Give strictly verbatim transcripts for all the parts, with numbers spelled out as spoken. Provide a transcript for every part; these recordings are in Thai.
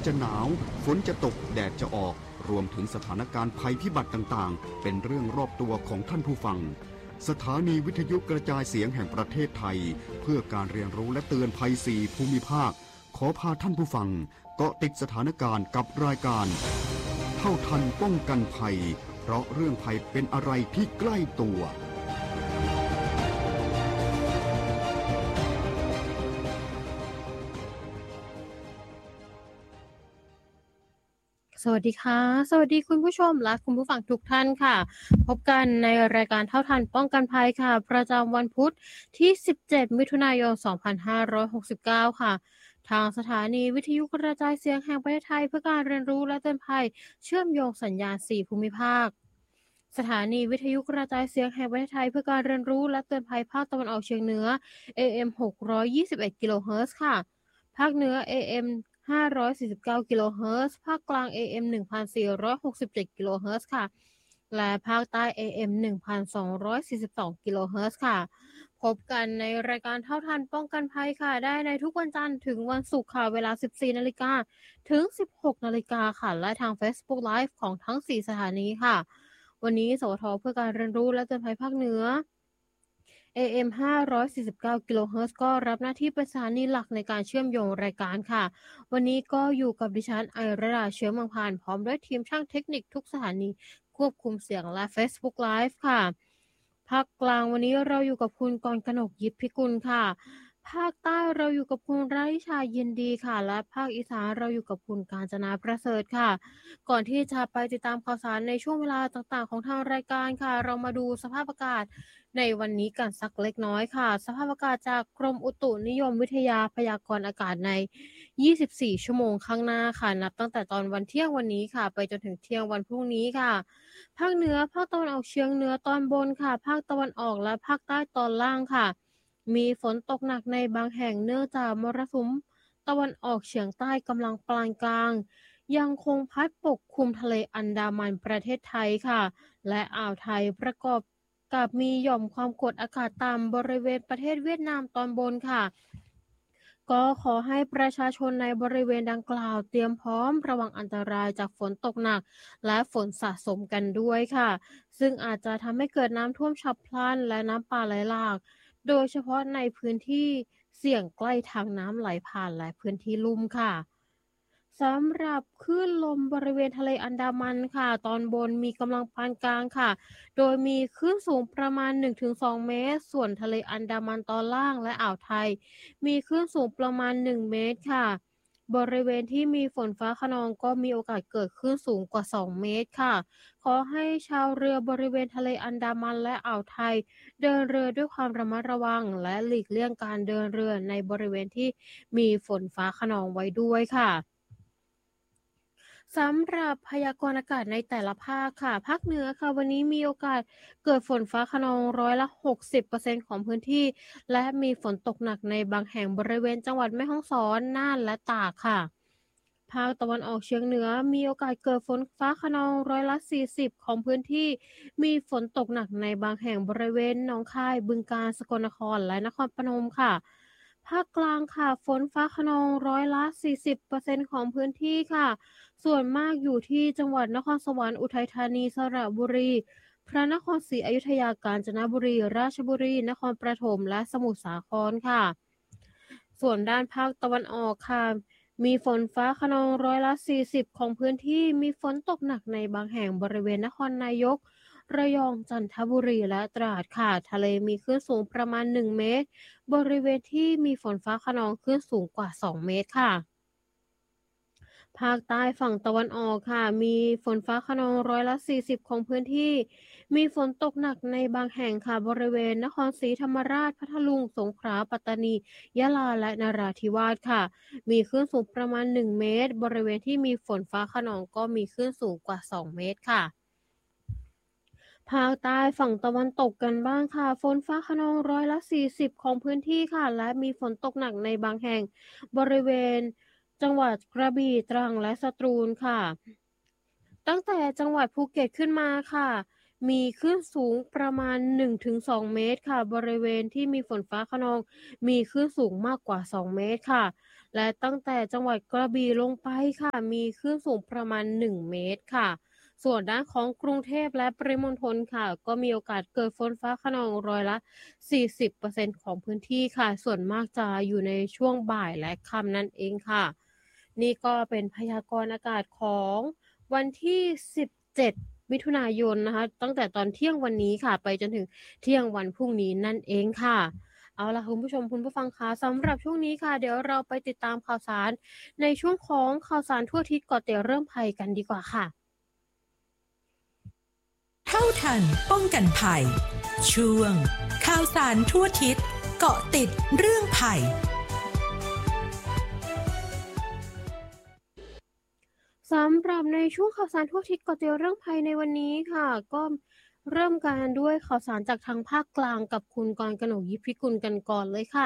จะหนาวฝนจะตกแดดจะออกรวมถึงสถานการณ์ภัยพิบัติต่างๆเป็นเรื่องรอบตัวของท่านผู้ฟังสถานีวิทยุกระจายเสียงแห่งประเทศไทยเพื่อการเรียนรู้และเตือนภัยสี่ภูมิภาคขอพาท่านผู้ฟังเกาะติดสถานการณ์กับรายการเท่าทันป้องกันภัยเพราะเรื่องภัยเป็นอะไรที่ใกล้ตัวสวัสดีค่ะสวัสดีคุณผู้ชมและคุณผู้ฟังทุกท่านค่ะพบกันในรายการเท่าทันป้องกันภัยค่ะประจำวันพุธที่สิบเจ็ดมิถุนายนสองพันห้าร้อยหกสิบเก้าค่ะทางสถานีวิทยุกระจายเสียงแห่งประเทศไทยเพื่อการเรียนรู้และเตือนภัยเชื่อมโยงสัญญาณสี่ภูมิภาคสถานีวิทยุกระจายเสียงแห่งประเทศไทยเพื่อการเรียนรู้และเตือนภัยภาคตะวันออกเฉียงเหนือ เอ เอ็ม หกร้อยยี่สิบเอ็ดกิโลเฮิรตซ์ค่ะภาคเหนือ เอ เอ็มห้าร้อยสี่สิบเก้ากิโลเฮิรตซ์ภาคกลาง เอ เอ็ม หนึ่งพันสี่ร้อยหกสิบเจ็ดกิโลเฮิรตซ์ค่ะและภาคใต้ เอ เอ็ม หนึ่งพันสองร้อยสี่สิบสองกิโลเฮิรตซ์ค่ะพบกันในรายการเท่าทันป้องกันภัยค่ะได้ในทุกวันจันทร์ถึงวันศุกร์ค่ะเวลา สิบสี่นาฬิกาถึง สิบหกนาฬิกาค่ะและทาง Facebook Live ของทั้งสี่สถานีค่ะวันนี้สวทเพื่อการเรียนรู้และเตือนภัยภาคเหนือเอ เอ็ม ห้าร้อยสี่สิบเก้ากิโลเฮิรตซ์ก็รับหน้าที่เป็นสถานีหลักในการเชื่อมโยงรายการค่ะวันนี้ก็อยู่กับดิฉันไอราดาเชื้อเมืองพานพร้อมด้วยทีมช่างเทคนิคทุกสถานีควบคุมเสียงและ Facebook Live ค่ะภาคกลางวันนี้เราอยู่กับคุณกรกนกยิปพิกุลค่ะภาคใต้เราอยู่กับคุณราธิชายินดีค่ะและภาคอีสานเราอยู่กับคุณกาญจนาประเสริฐค่ะก่อนที่จะไปติดตามข่าวสารในช่วงเวลาต่างๆของทางรายการค่ะเรามาดูสภาพอากาศในวันนี้กันสักเล็กน้อยค่ะสภาพอากาศจากกรมอุตุนิยมวิทยาพยากรณ์อากาศในยี่สิบสี่ชั่วโมงข้างหน้าค่ะนับตั้งแต่ตอนวันเที่ยงวันนี้ค่ะไปจนถึงเที่ยงวันพรุ่งนี้ค่ะภาคเหนือภาคตะวันออกเฉียงเหนือตอนบนค่ะภาคตะวันออกและภาคใต้ตอนล่างค่ะมีฝนตกหนักในบางแห่งเนื่องจากมรสุมตะวันออกเฉียงใต้กำลังปานกลางยังคงพัดปกคลุมทะเลอันดามันประเทศไทยค่ะและอ่าวไทยประกอบกับมีหย่อมความกดอากาศต่ำบริเวณประเทศเวียดนามตอนบนค่ะก็ขอให้ประชาชนในบริเวณดังกล่าวเตรียมพร้อมระวังอันตรายจากฝนตกหนักและฝนสะสมกันด้วยค่ะซึ่งอาจจะทำให้เกิดน้ำท่วมฉับพลันและน้ำป่าไหลหลากโดยเฉพาะในพื้นที่เสี่ยงใกล้ทางน้ำไหลผ่านและพื้นที่ลุ่มค่ะสำหรับคลื่นลมบริเวณทะเลอันดามันค่ะตอนบนมีกำลังปานกลางค่ะโดยมีคลื่นสูงประมาณ หนึ่งถึงสอง เมตรส่วนทะเลอันดามันตอนล่างและอ่าวไทยมีคลื่นสูงประมาณหนึ่งเมตรค่ะบริเวณที่มีฝนฟ้าคะนองก็มีโอกาสเกิดคลื่นสูงกว่าสองเมตรค่ะขอให้ชาวเรือบริเวณทะเลอันดามันและอ่าวไทยเดินเรือด้วยความระมัดระวังและหลีกเลี่ยงการเดินเรือในบริเวณที่มีฝนฟ้าคะนองไว้ด้วยค่ะสำหรับพยากรณ์อากาศในแต่ละภาคค่ะภาคเหนือค่ะวันนี้มีโอกาสเกิดฝนฟ้าคะนองร้อยละหกสิบเปอร์เซ็นต์ของพื้นที่และมีฝนตกหนักในบางแห่งบริเวณจังหวัดแม่ฮ่องสอนน่านและตากค่ะภาคตะวันออกเฉียงเหนือมีโอกาสเกิดฝนฟ้าคะนองร้อยละสี่สิบของพื้นที่มีฝนตกหนักในบางแห่งบริเวณหนองคายบึงกาฬสกลนครและนครพนมค่ะภาคกลางค่ะฝนฟ้าคะนองร้อยละสี่สิบเปอร์เซ็นต์ของพื้นที่ค่ะ ส่วนมากอยู่ที่จังหวัดนครสวรรค์อุทัยธานีสระบุรีพระนครศรีอยุธยากาญจนบุรีราชบุรีนครปฐมและสมุทรสาครค่ะส่วนด้านภาคตะวันออกค่ะมีฝนฟ้าคะนองร้อยละสี่สิบของพื้นที่มีฝนตกหนักในบางแห่งบริเวณนครนายกระยองจันทบุรีและตราดค่ะทะเลมีคลื่นสูงประมาณหนึ่งเมตรบริเวณที่มีฝนฟ้าคะนองคลื่นสูงกว่าสองเมตรค่ะ ภาคใต้ฝั่งตะวันออกค่ะมีฝนฟ้าคะนองร้อยละสี่สิบของพื้นที่มีฝนตกหนักในบางแห่งค่ะบริเวณนครศรีธรรมราชพัทลุงสงขลาปัตตานียะลาและนราธิวาสค่ะมีคลื่นสูงประมาณหนึ่งเมตรบริเวณที่มีฝนฟ้าคะนองก็มีคลื่นสูงกว่าสองเมตรค่ะภาคใต้ฝั่งตะวันตกกันบ้างค่ะฝนฟ้าคะนองร้อยละสี่สิบของพื้นที่ค่ะและมีฝนตกหนักในบางแห่งบริเวณ จังหวัดกระบี่ตรังและสตูลค่ะตั้งแต่จังหวัดภูเก็ตขึ้นมาค่ะมีคลื่นสูงประมาณ หนึ่งถึงสอง เมตรค่ะบริเวณที่มีฝนฟ้าคะนองมีคลื่นสูงมากกว่าสองเมตรค่ะและตั้งแต่จังหวัดกระบี่ลงไปค่ะมีคลื่นสูงประมาณหนึ่งเมตรค่ะส่วนด้านของกรุงเทพและปริมณฑลค่ะก็มีโอกาสเกิดฝนฟ้าคะนองร้อยละสี่สิบเปอร์เซ็นต์ของพื้นที่ค่ะส่วนมากจะอยู่ในช่วงบ่ายและค่ำนั่นเองค่ะนี่ก็เป็นพยากรณ์อากาศของวันที่สิบเจ็ดมิถุนายนนะคะตั้งแต่ตอนเที่ยงวันนี้ค่ะไปจนถึงเที่ยงวันพรุ่งนี้นั่นเองค่ะเอาล่ะคุณผู้ชมคุณผู้ฟังคะสำหรับช่วงนี้ค่ะเดี๋ยวเราไปติดตามข่าวสารในช่วงของข่าวสารทั่วทิศเกาะติดเรื่องภัยกันดีกว่าค่ะเท่าทันป้องกันภัยช่วงข่าวสารทั่วทิศเกาะติดเรื่องภัยสำหรับในช่วงข่าวสารทั่วทิศเกาะติดเรื่องภัยในวันนี้ค่ะก็เริ่มกันด้วยข่าวสารจากทางภาคกลางกับคุณกรณ์กนกยิพิกุลกันก่อนเลยค่ะ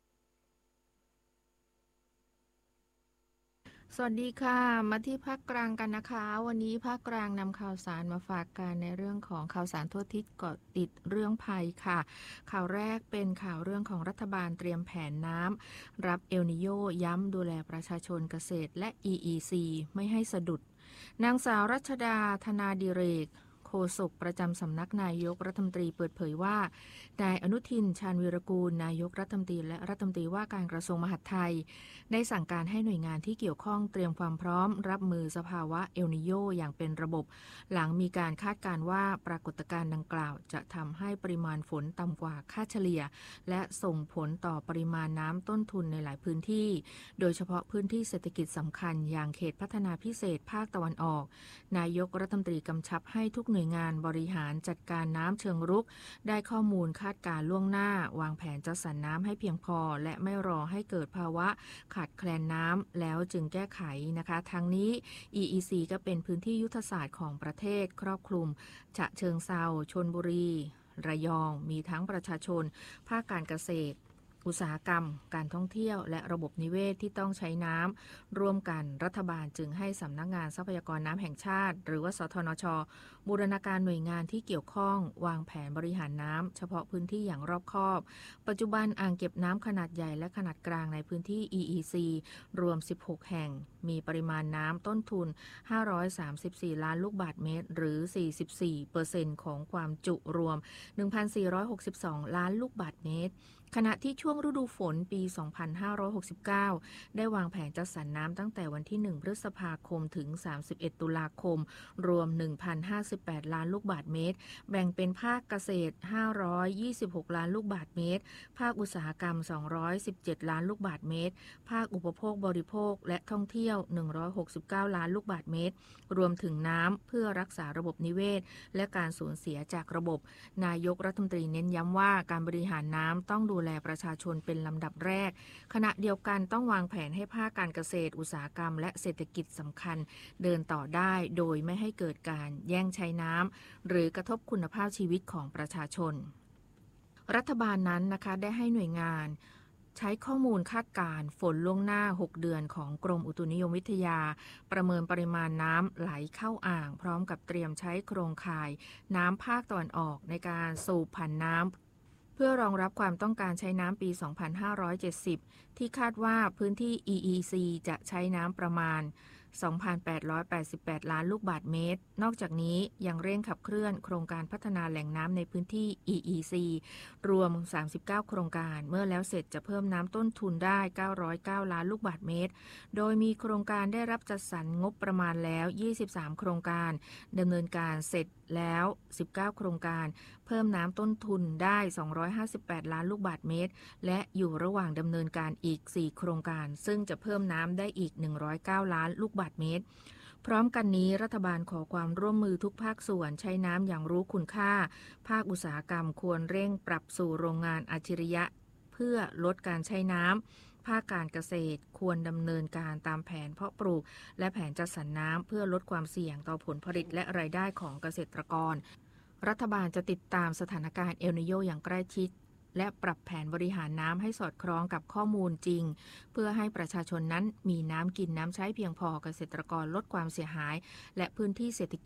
สวัสดีค่ะมาที่ภาคกลางกันนะคะวันนี้ภาคกลางนำข่าวสารมาฝากกันในเรื่องของข่าวสารทั่วทิศเกาะติดเรื่องภัยค่ะข่าวแรกเป็นข่าวเรื่องของรัฐบาลเตรียมแผนน้ำรับเอลนิโยย้ำดูแลประชาชนเกษตรและ อี อี ซี ไม่ให้สะดุดนางสาวรัชดาธนาดิเรกโฆษกประจำสำนักนายกรัฐมนตรีเปิดเผยว่านายอนุทินชาญวีรกูลนายกรัฐมนตรีและรัฐมนตรีว่าการกระทรวงมหาดไทยได้สั่งการให้หน่วยงานที่เกี่ยวข้องเตรียมความพร้อมรับมือสภาวะเอลนิโยอย่างเป็นระบบหลังมีการคาดการณ์ว่าปรากฏการณ์ดังกล่าวจะทำให้ปริมาณฝนต่ำกว่าค่าเฉลี่ยและส่งผลต่อปริมาณน้ำต้นทุนในหลายพื้นที่โดยเฉพาะพื้นที่เศรษฐกิจสำคัญอย่างเขตพัฒนาพิเศษภาคตะวันออกนายกรัฐมนตรีกำชับให้ทุกหน่วยงานบริหารจัดการน้ำเชิงรุกได้ข้อมูลคาดการณ์ล่วงหน้าวางแผนจัดสรรน้ำให้เพียงพอและไม่รอให้เกิดภาวะขาดแคลนน้ำแล้วจึงแก้ไขนะคะทั้งนี้ อี อี ซี ก็เป็นพื้นที่ยุทธศาสตร์ของประเทศครอบคลุมฉะเชิงเทราชลบุรีระยองมีทั้งประชาชนภาคการเกษตรอุตสาหกรรมการท่องเที่ยวและระบบนิเวศที่ต้องใช้น้ำร่วมกันรัฐบาลจึงให้สำนักงานทรัพยากรน้ำแห่งชาติหรือว่าสทนช.บูรณาการหน่วยงานที่เกี่ยวข้องวางแผนบริหารน้ำเฉพาะพื้นที่อย่างรอบคอบปัจจุบันอ่างเก็บน้ำขนาดใหญ่และขนาดกลางในพื้นที่ อี อี ซี รวมสิบหกแห่งมีปริมาณน้ำต้นทุนห้าร้อยสามสิบสี่ล้านลูกบาศก์เมตรหรือ สี่สิบสี่เปอร์เซ็นต์ ของความจุรวม หนึ่งพันสี่ร้อยหกสิบสองล้านลูกบาศก์เมตรขณะที่ช่วงฤดูฝนปี สองพันห้าร้อยหกสิบเก้า ได้วางแผนจัดสรรน้ำตั้งแต่วันที่ หนึ่ง พฤษภาคมถึง สามสิบเอ็ด ตุลาคมรวม หนึ่งพันห้าสิบแปด ล้านลูกบาศก์เมตรแบ่งเป็นภาคเกษตร ห้าร้อยยี่สิบหก ล้านลูกบาศก์เมตรภาคอุตสาหกรรม สองร้อยสิบเจ็ด ล้านลูกบาศก์เมตรภาคอุปโภคบริโภคและท่องเที่ยว หนึ่งร้อยหกสิบเก้า ล้านลูกบาศก์เมตรรวมถึงน้ำเพื่อรักษาระบบนิเวศและการสูญเสียจากระบบนายกรัฐมนตรีเน้นย้ำว่าการบริหารน้ำต้องดูแลประชาชนเป็นลำดับแรกขณะเดียวกันต้องวางแผนให้ภาคการเกษตรอุตสาหกรรมและเศรษฐกิจสำคัญเดินต่อได้โดยไม่ให้เกิดการแย่งใช้น้ำหรือกระทบคุณภาพชีวิตของประชาชนรัฐบาลนั้นนะคะได้ให้หน่วยงานใช้ข้อมูลคาดการณ์ฝนล่วงหน้าหกเดือนของกรมอุตุนิยมวิทยาประเมินปริมาณน้ำไหลเข้าอ่างพร้อมกับเตรียมใช้โครงข่ายน้ำภาคตะวันออกในการสูบผันน้ำเพื่อรองรับความต้องการใช้น้ำปี สองพันห้าร้อยเจ็ดสิบ ที่คาดว่าพื้นที่ อี อี ซี จะใช้น้ำประมาณ สองพันแปดร้อยแปดสิบแปด ล้านลูกบาศก์เมตรนอกจากนี้ยังเร่งขับเคลื่อนโครงการพัฒนาแหล่งน้ำในพื้นที่ อี อี ซี รวม สามสิบเก้า โครงการเมื่อแล้วเสร็จจะเพิ่มน้ำต้นทุนได้ เก้าร้อยเก้า ล้านลูกบาศก์เมตรโดยมีโครงการได้รับจัดสรรงบประมาณแล้ว ยี่สิบสาม โครงการดำเนินการเสร็จแล้ว สิบเก้า โครงการเพิ่มน้ำต้นทุนได้ สองร้อยห้าสิบแปด ล้านลูกบาศก์เมตรและอยู่ระหว่างดำเนินการอีก สี่ โครงการซึ่งจะเพิ่มน้ำได้อีก หนึ่งร้อยเก้า ล้านลูกบาศก์เมตรพร้อมกันนี้รัฐบาลขอความร่วมมือทุกภาคส่วนใช้น้ำอย่างรู้คุณค่าภาคอุตสาหกรรมควรเร่งปรับสู่โรงงานอัจฉริยะเพื่อลดการใช้น้ำภาคการเกษตรควรดำเนินการตามแผนเพาะปลูกและแผนจัดสรรน้ำเพื่อลดความเสี่ยงต่อผลผลิตและรายได้ของเกษตรกรรัฐบาลจะติดตามสถานการณ์เอลนิโยอย่างใกล้ชิดและปรับแผนบริหารน้ำให้สอดคล้องกับข้อมูลจริงเพื่อให้ประชาชนนั้นมีน้ำกินน้ำใช้เพียงพอเกษตรกรลดความเสียหายและพื้นที่เศรษฐกิจ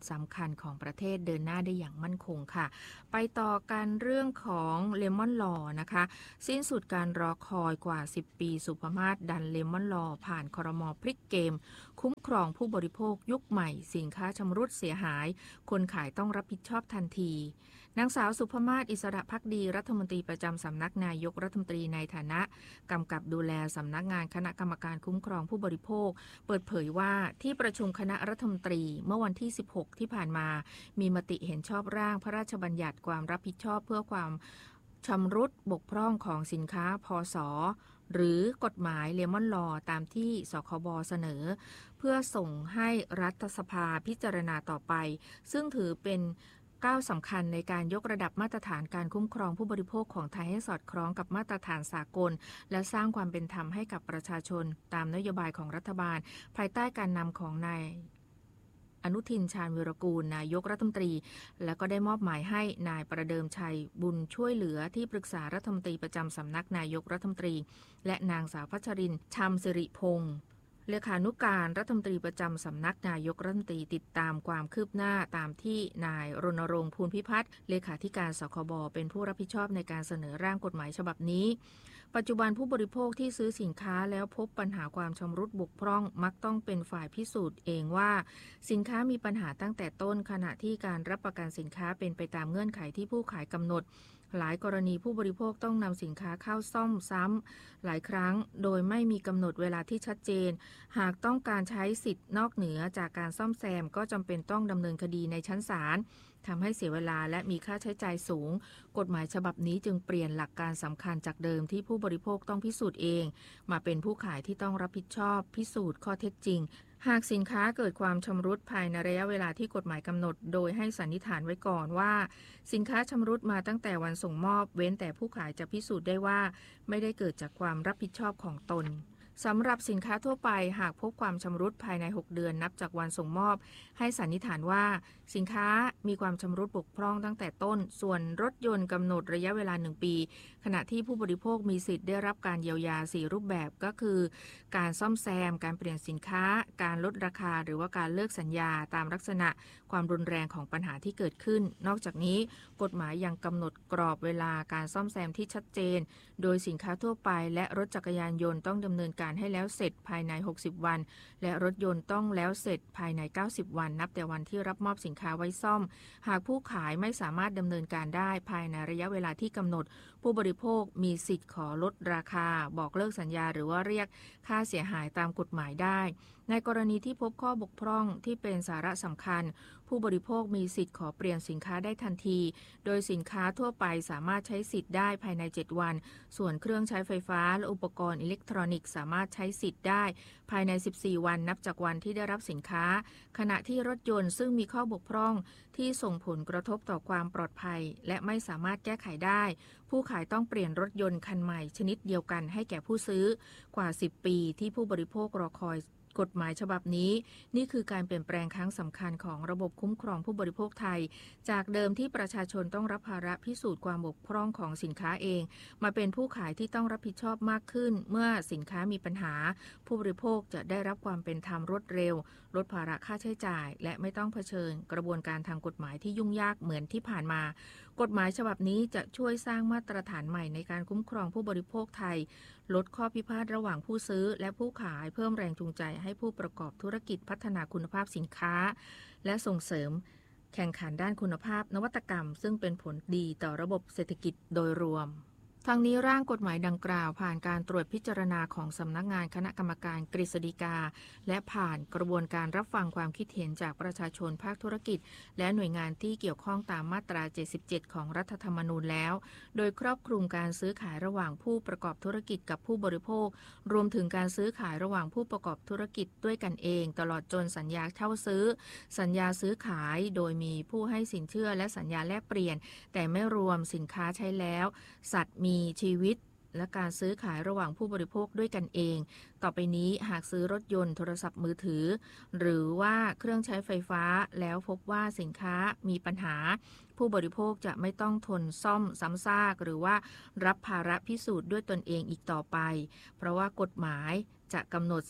สำคัญของประเทศเดินหน้าได้อย่างมั่นคงค่ะไปต่อกันเรื่องของเลมอนลอนะคะสิ้นสุดการรอคอยกว่าสิบปีสุภมาศดันเลมอนลอผ่านครม.พลิกเกมคุ้มครองผู้บริโภคยุคใหม่สินค้าชำรุดเสียหายคนขายต้องรับผิดชอบทันทีนางสาวสุภมาศอิสระภักดีรัฐมนตรีประจำสำนักนายกรัฐมนตรีในฐานะกำกับดูแลสำนักงานคณะกรรมการคุ้มครองผู้บริโภคเปิดเผยว่าที่ประชุมคณะรัฐมนตรีเมื่อวันที่สิบหกที่ผ่านมามีมติเห็นชอบร่างพระราชบัญญัติความรับผิดชอบเพื่อความชำรุดบกพร่องของสินค้าพศหรือกฎหมายเลมอนลอตามที่สคบเสนอเพื่อส่งให้รัฐสภาพิจารณาต่อไปซึ่งถือเป็นก้าวสำคัญในการยกระดับมาตรฐานการคุ้มครองผู้บริโภคของไทยให้สอดคล้องกับมาตรฐานสากลและสร้างความเป็นธรรมให้กับประชาชนตามนโยบายของรัฐบาลภายใต้การนำของนายอนุทินชาญวีรกูลนายกรัฐมนตรีและก็ได้มอบหมายให้นายประเดิมชัยบุญช่วยเหลือที่ปรึกษารัฐมนตรีประจำสำนักนายกรัฐมนตรีและนางสาวพัชรินทร์ชำสิริพงษ์เลขานุการรัฐมนตรีประจำสำนักนายกรัฐมนตรีติดตามความคืบหน้าตามที่นายรณรงค์ภูลพิพัฒน์เลขาธิการสคบเป็นผู้รับผิดชอบในการเสนอร่างกฎหมายฉบับนี้ปัจจุบันผู้บริโภคที่ซื้อสินค้าแล้วพบปัญหาความชำรุดบกพร่องมักต้องเป็นฝ่ายพิสูจน์เองว่าสินค้ามีปัญหาตั้งแต่ต้นขณะที่การรับประกันสินค้าเป็นไปตามเงื่อนไขที่ผู้ขายกำหนดหลายกรณีผู้บริโภคต้องนำสินค้าเข้าซ่อมซ้ำหลายครั้งโดยไม่มีกำหนดเวลาที่ชัดเจนหากต้องการใช้สิทธิ์นอกเหนือจากการซ่อมแซมก็จำเป็นต้องดำเนินคดีในชั้นศาลทำให้เสียเวลาและมีค่าใช้จ่ายสูงกฎหมายฉบับนี้จึงเปลี่ยนหลักการสำคัญจากเดิมที่ผู้บริโภคต้องพิสูจน์เองมาเป็นผู้ขายที่ต้องรับผิดชอบพิสูจน์ข้อเท็จจริงหากสินค้าเกิดความชำรุดภายในระยะเวลาที่กฎหมายกำหนดโดยให้สันนิษฐานไว้ก่อนว่าสินค้าชำรุดมาตั้งแต่วันส่งมอบเว้นแต่ผู้ขายจะพิสูจน์ได้ว่าไม่ได้เกิดจากความรับผิดชอบของตนสำหรับสินค้าทั่วไปหากพบความชำรุดภายในหกเดือนนับจากวันส่งมอบให้สันนิษฐานว่าสินค้ามีความชำรุดบกพร่องตั้งแต่ต้นส่วนรถยนต์กำหนดระยะเวลาหนึ่งปีขณะที่ผู้บริโภคมีสิทธิ์ได้รับการเยียวยาสี่รูปแบบก็คือการซ่อมแซมการเปลี่ยนสินค้าการลดราคาหรือว่าการเลิกสัญญาตามลักษณะความรุนแรงของปัญหาที่เกิดขึ้นนอกจากนี้กฎหมายยังกำหนดกรอบเวลาการซ่อมแซมที่ชัดเจนโดยสินค้าทั่วไปและรถจักรยานยนต์ต้องดำเนินการให้แล้วเสร็จภายในหกสิบวันและรถยนต์ต้องแล้วเสร็จภายในเก้าสิบวันนับแต่วันที่รับมอบสินค้าไว้ซ่อมหากผู้ขายไม่สามารถดำเนินการได้ภายในระยะเวลาที่กำหนดผู้บริโภคมีสิทธิ์ขอลดราคาบอกเลิกสัญญาหรือว่าเรียกค่าเสียหายตามกฎหมายได้ในกรณีที่พบข้อบกพร่องที่เป็นสาระสำคัญผู้บริโภคมีสิทธิ์ขอเปลี่ยนสินค้าได้ทันทีโดยสินค้าทั่วไปสามารถใช้สิทธิ์ได้ภายในเจ็ดวันส่วนเครื่องใช้ไฟฟ้าและอุปกรณ์อิเล็กทรอนิกส์สามารถใช้สิทธิ์ได้ภายในสิบสี่วันนับจากวันที่ได้รับสินค้าขณะที่รถยนต์ซึ่งมีข้อบกพร่องที่ส่งผลกระทบต่อความปลอดภัยและไม่สามารถแก้ไขได้ผู้ขายต้องเปลี่ยนรถยนต์คันใหม่ชนิดเดียวกันให้แก่ผู้ซื้อกว่าสิบปีที่ผู้บริโภครอคอยกฎหมายฉบับนี้นี่คือการเปลี่ยนแปลงครั้งสำคัญของระบบคุ้มครองผู้บริโภคไทยจากเดิมที่ประชาชนต้องรับภาระพิสูจน์ความบกพร่องของสินค้าเองมาเป็นผู้ขายที่ต้องรับผิดชอบมากขึ้นเมื่อสินค้ามีปัญหาผู้บริโภคจะได้รับความเป็นธรรมรวดเร็วลดภาระค่าใช้จ่ายและไม่ต้องเผชิญกระบวนการทางกฎหมายที่ยุ่งยากเหมือนที่ผ่านมากฎหมายฉบับนี้จะช่วยสร้างมาตรฐานใหม่ในการคุ้มครองผู้บริโภคไทยลดข้อพิพาทระหว่างผู้ซื้อและผู้ขายเพิ่มแรงจูงใจให้ผู้ประกอบธุรกิจพัฒนาคุณภาพสินค้าและส่งเสริมแข่งขันด้านคุณภาพนวัตกรรมซึ่งเป็นผลดีต่อระบบเศรษฐกิจโดยรวมทั้งนี้ร่างกฎหมายดังกล่าวผ่านการตรวจพิจารณาของสำนักงานคณะกรรมการกฤษฎีกาและผ่านกระบวนการรับฟังความคิดเห็นจากประชาชนภาคธุรกิจและหน่วยงานที่เกี่ยวข้องตามมาตราเจ็ดสิบเจ็ดของรัฐธรรมนูญแล้วโดยครอบคลุมการซื้อขายระหว่างผู้ประกอบธุรกิจกับผู้บริโภครวมถึงการซื้อขายระหว่างผู้ประกอบธุรกิจด้วยกันเองตลอดจนสัญญาเช่าซื้อสัญญาซื้อขายโดยมีผู้ให้สินเชื่อและสัญญาแลกเปลี่ยนแต่ไม่รวมสินค้าใช้แล้วสัตว์มีชีวิตและการซื้อขายระหว่างผู้บริโภคด้วยกันเองต่อไปนี้หากซื้อรถยนต์โทรศัพท์มือถือหรือว่าเครื่องใช้ไฟฟ้าแล้วพบว่าสินค้ามีปัญหาผู้บริโภคจะไม่ต้องทนซ่อมซ้ำซากหรือว่ารับภาระพิสูจน์ด้วยตนเองอีกต่อไปเพราะว่ากฎหมายจะกำหนดสิทธิ์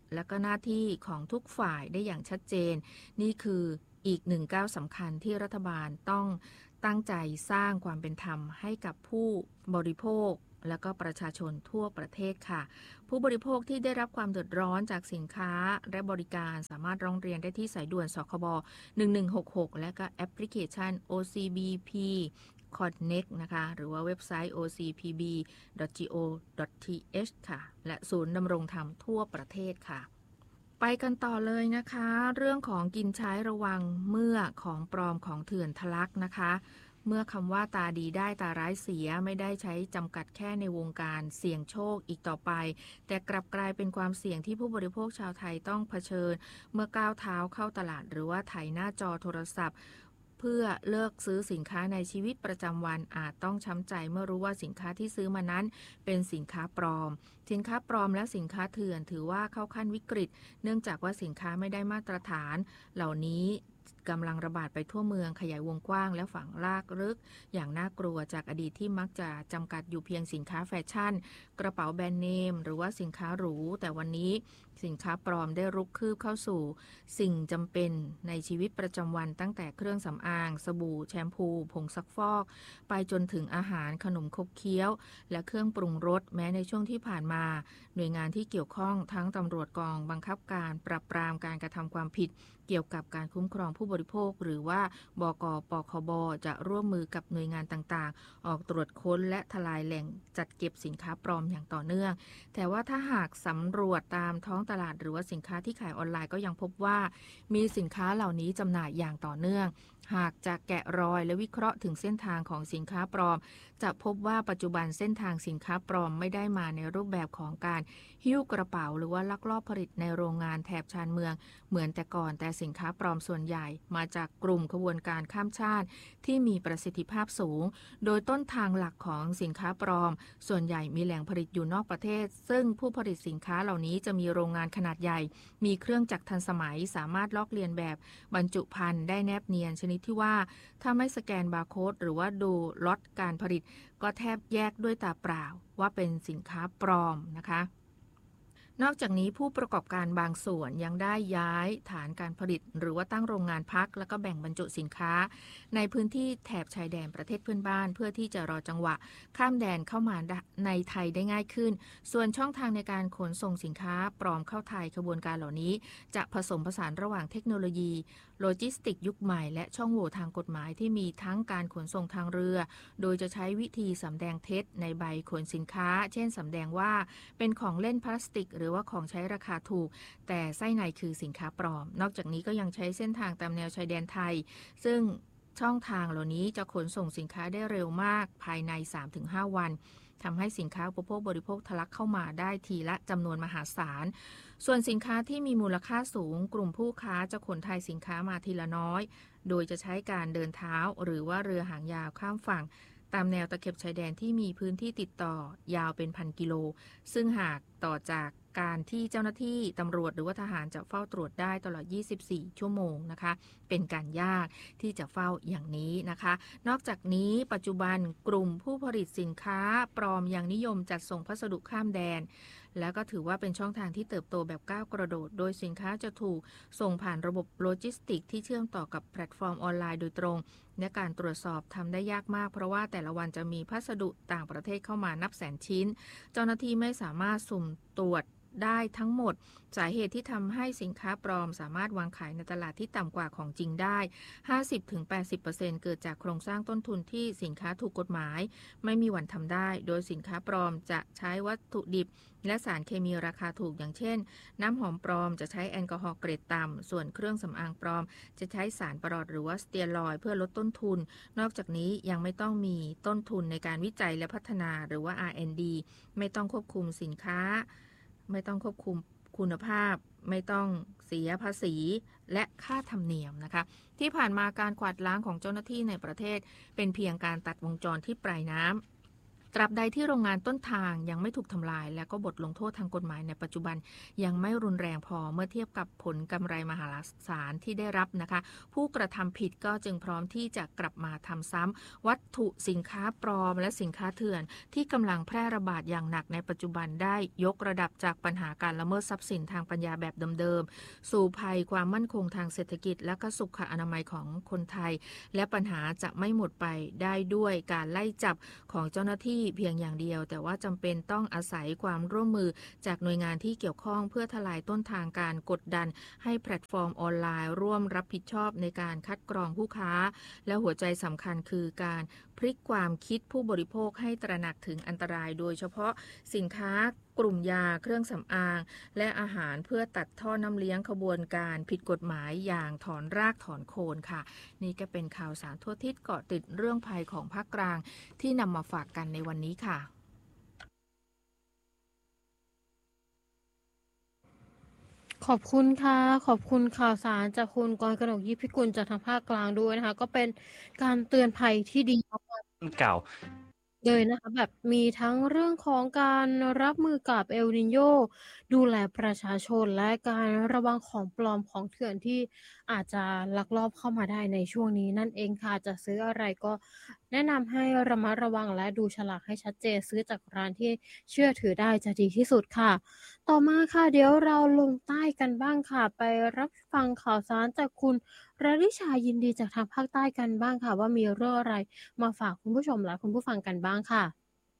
และก็หน้าที่ของทุกฝ่ายได้อย่างชัดเจนนี่คืออีกหนึ่งก้าวสำคัญที่รัฐบาลต้องตั้งใจสร้างความเป็นธรรมให้กับผู้บริโภคและก็ประชาชนทั่วประเทศค่ะผู้บริโภคที่ได้รับความเดือดร้อนจากสินค้าและบริการสามารถร้องเรียนได้ที่สายด่วนสคบหนึ่งหนึ่งหกหกและก็แอปพลิเคชัน โอ ซี บี พี Connect นะคะหรือว่าเว็บไซต์ โอ ซี พี บี ดอท จี โอ ดอท ที เอช ค่ะและศูนย์ดำรงธรรมทั่วประเทศค่ะไปกันต่อเลยนะคะเรื่องของกินใช้ระวังเมื่อของปลอมของเถื่อนทะลักนะคะเมื่อคำว่าตาดีได้ตาร้ายเสียไม่ได้ใช้จำกัดแค่ในวงการเสี่ยงโชคอีกต่อไปแต่กลับกลายเป็นความเสี่ยงที่ผู้บริโภคชาวไทยต้องเผชิญเมื่อก้าวเท้าเข้าตลาดหรือว่าไถหน้าจอโทรศัพท์เพื่อเลิกซื้อสินค้าในชีวิตประจำวันอาจต้องช้ำใจเมื่อรู้ว่าสินค้าที่ซื้อมานั้นเป็นสินค้าปลอมสินค้าปลอมและสินค้าเถื่อนถือว่าเข้าขั้นวิกฤตเนื่องจากว่าสินค้าไม่ได้มาตรฐานเหล่านี้กำลังระบาดไปทั่วเมืองขยายวงกว้างและฝังรากลึกอย่างน่ากลัวจากอดีตที่มักจะจำกัดอยู่เพียงสินค้าแฟชั่นกระเป๋าแบรนด์เนมหรือว่าสินค้าหรูแต่วันนี้สินค้าปลอมได้รุกคืบเข้าสู่สิ่งจำเป็นในชีวิตประจำวันตั้งแต่เครื่องสำอางสบู่แชมพูผงซักฟอกไปจนถึงอาหารขนมขบเคี้ยวและเครื่องปรุงรสแม้ในช่วงที่ผ่านมาหน่วยงานที่เกี่ยวข้องทั้งตำรวจกองบังคับการปราบปรามการกระทำความผิดเกี่ยวกับการคุ้มครองผู้บริโภคหรือว่าบก.ปคบ.จะร่วมมือกับหน่วยงานต่างๆออกตรวจค้นและทลายแหล่งจัดเก็บสินค้าปลอมอย่างต่อเนื่องแต่ว่าถ้าหากสำรวจตามท้องตลาดหรือว่าสินค้าที่ขายออนไลน์ก็ยังพบว่ามีสินค้าเหล่านี้จำหน่ายอย่างต่อเนื่องหากจะแกะรอยและวิเคราะห์ถึงเส้นทางของสินค้าปลอมจะพบว่าปัจจุบันเส้นทางสินค้าปลอมไม่ได้มาในรูปแบบของการหิ้วกระเป๋าหรือว่าลักลอบผลิตในโรงงานแถบชานเมืองเหมือนแต่ก่อนแต่สินค้าปลอมส่วนใหญ่มาจากกลุ่มขบวนการข้ามชาติที่มีประสิทธิภาพสูงโดยต้นทางหลักของสินค้าปลอมส่วนใหญ่มีแหล่งผลิตอยู่นอกประเทศซึ่งผู้ผลิตสินค้าเหล่านี้จะมีโรงงานขนาดใหญ่มีเครื่องจักรทันสมัยสามารถลอกเลียนแบบบรรจุภัณฑ์ได้แนบเนียนชนิดที่ว่าถ้าไม่สแกนบาร์โค้ดหรือว่าดูล็อตการผลิตก็แทบแยกด้วยตาเปล่าว่าเป็นสินค้าปลอมนะคะนอกจากนี้ผู้ประกอบการบางส่วนยังได้ย้ายฐานการผลิตหรือว่าตั้งโรงงานพักแล้วก็แบ่งบรรจุสินค้าในพื้นที่แถบชายแดนประเทศเพื่อนบ้านเพื่อที่จะรอจังหวะข้ามแดนเข้ามาในไทยได้ง่ายขึ้นส่วนช่องทางในการขนส่งสินค้าปลอมเข้าไทยขบวนการเหล่านี้จะผสมผสานระหว่างเทคโนโลยีโลจิสติกยุคใหม่และช่องโหว่ทางกฎหมายที่มีทั้งการขนส่งทางเรือโดยจะใช้วิธีสำแดงเท็จในใบขนสินค้าเช่นสำแดงว่าเป็นของเล่นพลาสติกหรือว่าของใช้ราคาถูกแต่ไส้ในคือสินค้าปลอมนอกจากนี้ก็ยังใช้เส้นทางตามแนวชายแดนไทยซึ่งช่องทางเหล่านี้จะขนส่งสินค้าได้เร็วมากภายใน สามถึงห้า วันทำให้สินค้าอุปโภคบริโภคทะลักเข้ามาได้ทีละจำนวนมหาศาลส่วนสินค้าที่มีมูลค่าสูงกลุ่มผู้ค้าจะขนถ่ายสินค้ามาทีละน้อยโดยจะใช้การเดินเท้าหรือว่าเรือหางยาวข้ามฝั่งตามแนวตะเข็บชายแดนที่มีพื้นที่ติดต่อยาวเป็นพันกิโลซึ่งหากต่อจากการที่เจ้าหน้าที่ตำรวจหรือว่าทหารจะเฝ้าตรวจได้ตลอดยี่สิบสี่ชั่วโมงนะคะเป็นการยากที่จะเฝ้าอย่างนี้นะคะนอกจากนี้ปัจจุบันกลุ่มผู้ผลิตสินค้าปลอมยังนิยมจัดส่งพัสดุข้ามแดนแล้วก็ถือว่าเป็นช่องทางที่เติบโตแบบก้าวกระโดดโดยสินค้าจะถูกส่งผ่านระบบโลจิสติกที่เชื่อมต่อกับแพลตฟอร์มออนไลน์โดยตรงและการตรวจสอบทำได้ยากมากเพราะว่าแต่ละวันจะมีพัสดุต่างประเทศเข้ามานับแสนชิ้นเจ้าหน้าที่ไม่สามารถสุ่มตรวจได้ทั้งหมดสาเหตุที่ทำให้สินค้าปลอมสามารถวางขายในตลาดที่ต่ำกว่าของจริงได้ ห้าสิบถึงแปดสิบเปอร์เซ็นต์ เกิดจากโครงสร้างต้นทุนที่สินค้าถูกกฎหมายไม่มีวันทำได้โดยสินค้าปลอมจะใช้วัตถุดิบและสารเคมีราคาถูกอย่างเช่นน้ำหอมปลอมจะใช้แอลกอฮอล์เกรดต่ำส่วนเครื่องสำอางปลอมจะใช้สารประหลอดหรือว่าสเตียรอยด์เพื่อลดต้นทุนนอกจากนี้ยังไม่ต้องมีต้นทุนในการวิจัยและพัฒนาหรือว่า อาร์ แอนด์ ดี ไม่ต้องควบคุมสินค้าไม่ต้องควบคุมคุณภาพไม่ต้องเสียภาษีและค่าธรรมเนียมนะคะที่ผ่านมาการกวาดล้างของเจ้าหน้าที่ในประเทศเป็นเพียงการตัดวงจรที่ปลายน้ำตราบใดที่โรงงานต้นทางยังไม่ถูกทำลายและก็บทลงโทษทางกฎหมายในปัจจุบันยังไม่รุนแรงพอเมื่อเทียบกับผลกำไรมหาศาลที่ได้รับนะคะผู้กระทำผิดก็จึงพร้อมที่จะกลับมาทำซ้ำวัตถุสินค้าปลอมและสินค้าเถื่อนที่กำลังแพร่ระบาดอย่างหนักในปัจจุบันได้ยกระดับจากปัญหาการละเมิดทรัพย์สินทางปัญญาแบบเดิมๆสู่ภัยความมั่นคงทางเศรษฐกิจและก็สุขอนามัยของคนไทยและปัญหาจะไม่หมดไปได้ด้วยการไล่จับของเจ้าหน้าที่เพียงอย่างเดียวแต่ว่าจำเป็นต้องอาศัยความร่วมมือจากหน่วยงานที่เกี่ยวข้องเพื่อทลายต้นทางการกดดันให้แพลตฟอร์มออนไลน์ร่วมรับผิดชอบในการคัดกรองผู้ค้าและหัวใจสำคัญคือการพลิกความคิดผู้บริโภคให้ตระหนักถึงอันตรายโดยเฉพาะสินค้ากลุ่มยาเครื่องสำอางและอาหารเพื่อตัดท่อน้ำเลี้ยงขบวนการผิดกฎหมายอย่างถอนรากถอนโคนค่ะนี่ก็เป็นข่าวสารทั่วทิศเกาะติดเรื่องภัยของภาคกลางที่นำมาฝากกันในวันนี้ค่ะขอบคุณค่ะขอบคุณข่าวสารจากคุณกรกนก ยิพิกุลจากทางภาคกลางด้วยนะคะก็เป็นการเตือนภัยที่ดีมากเก่าเลยนะคะแบบมีทั้งเรื่องของการรับมือกับเอลนิโญดูแลประชาชนและการระวังของปลอมของเถื่อนที่อาจจะลักลอบเข้ามาได้ในช่วงนี้นั่นเองค่ะจะซื้ออะไรก็แนะนำให้ระมัดระวังและดูฉลากให้ชัดเจนซื้อจากร้านที่เชื่อถือได้จะดีที่สุดค่ะต่อมาค่ะเดี๋ยวเราลงใต้กันบ้างค่ะไปรับฟังข่าวสารจากคุณรริชายินดีจากทางภาคใต้กันบ้างค่ะว่ามีเรื่องอะไรมาฝากคุณผู้ชมและคุณผู้ฟังกันบ้างค่ะ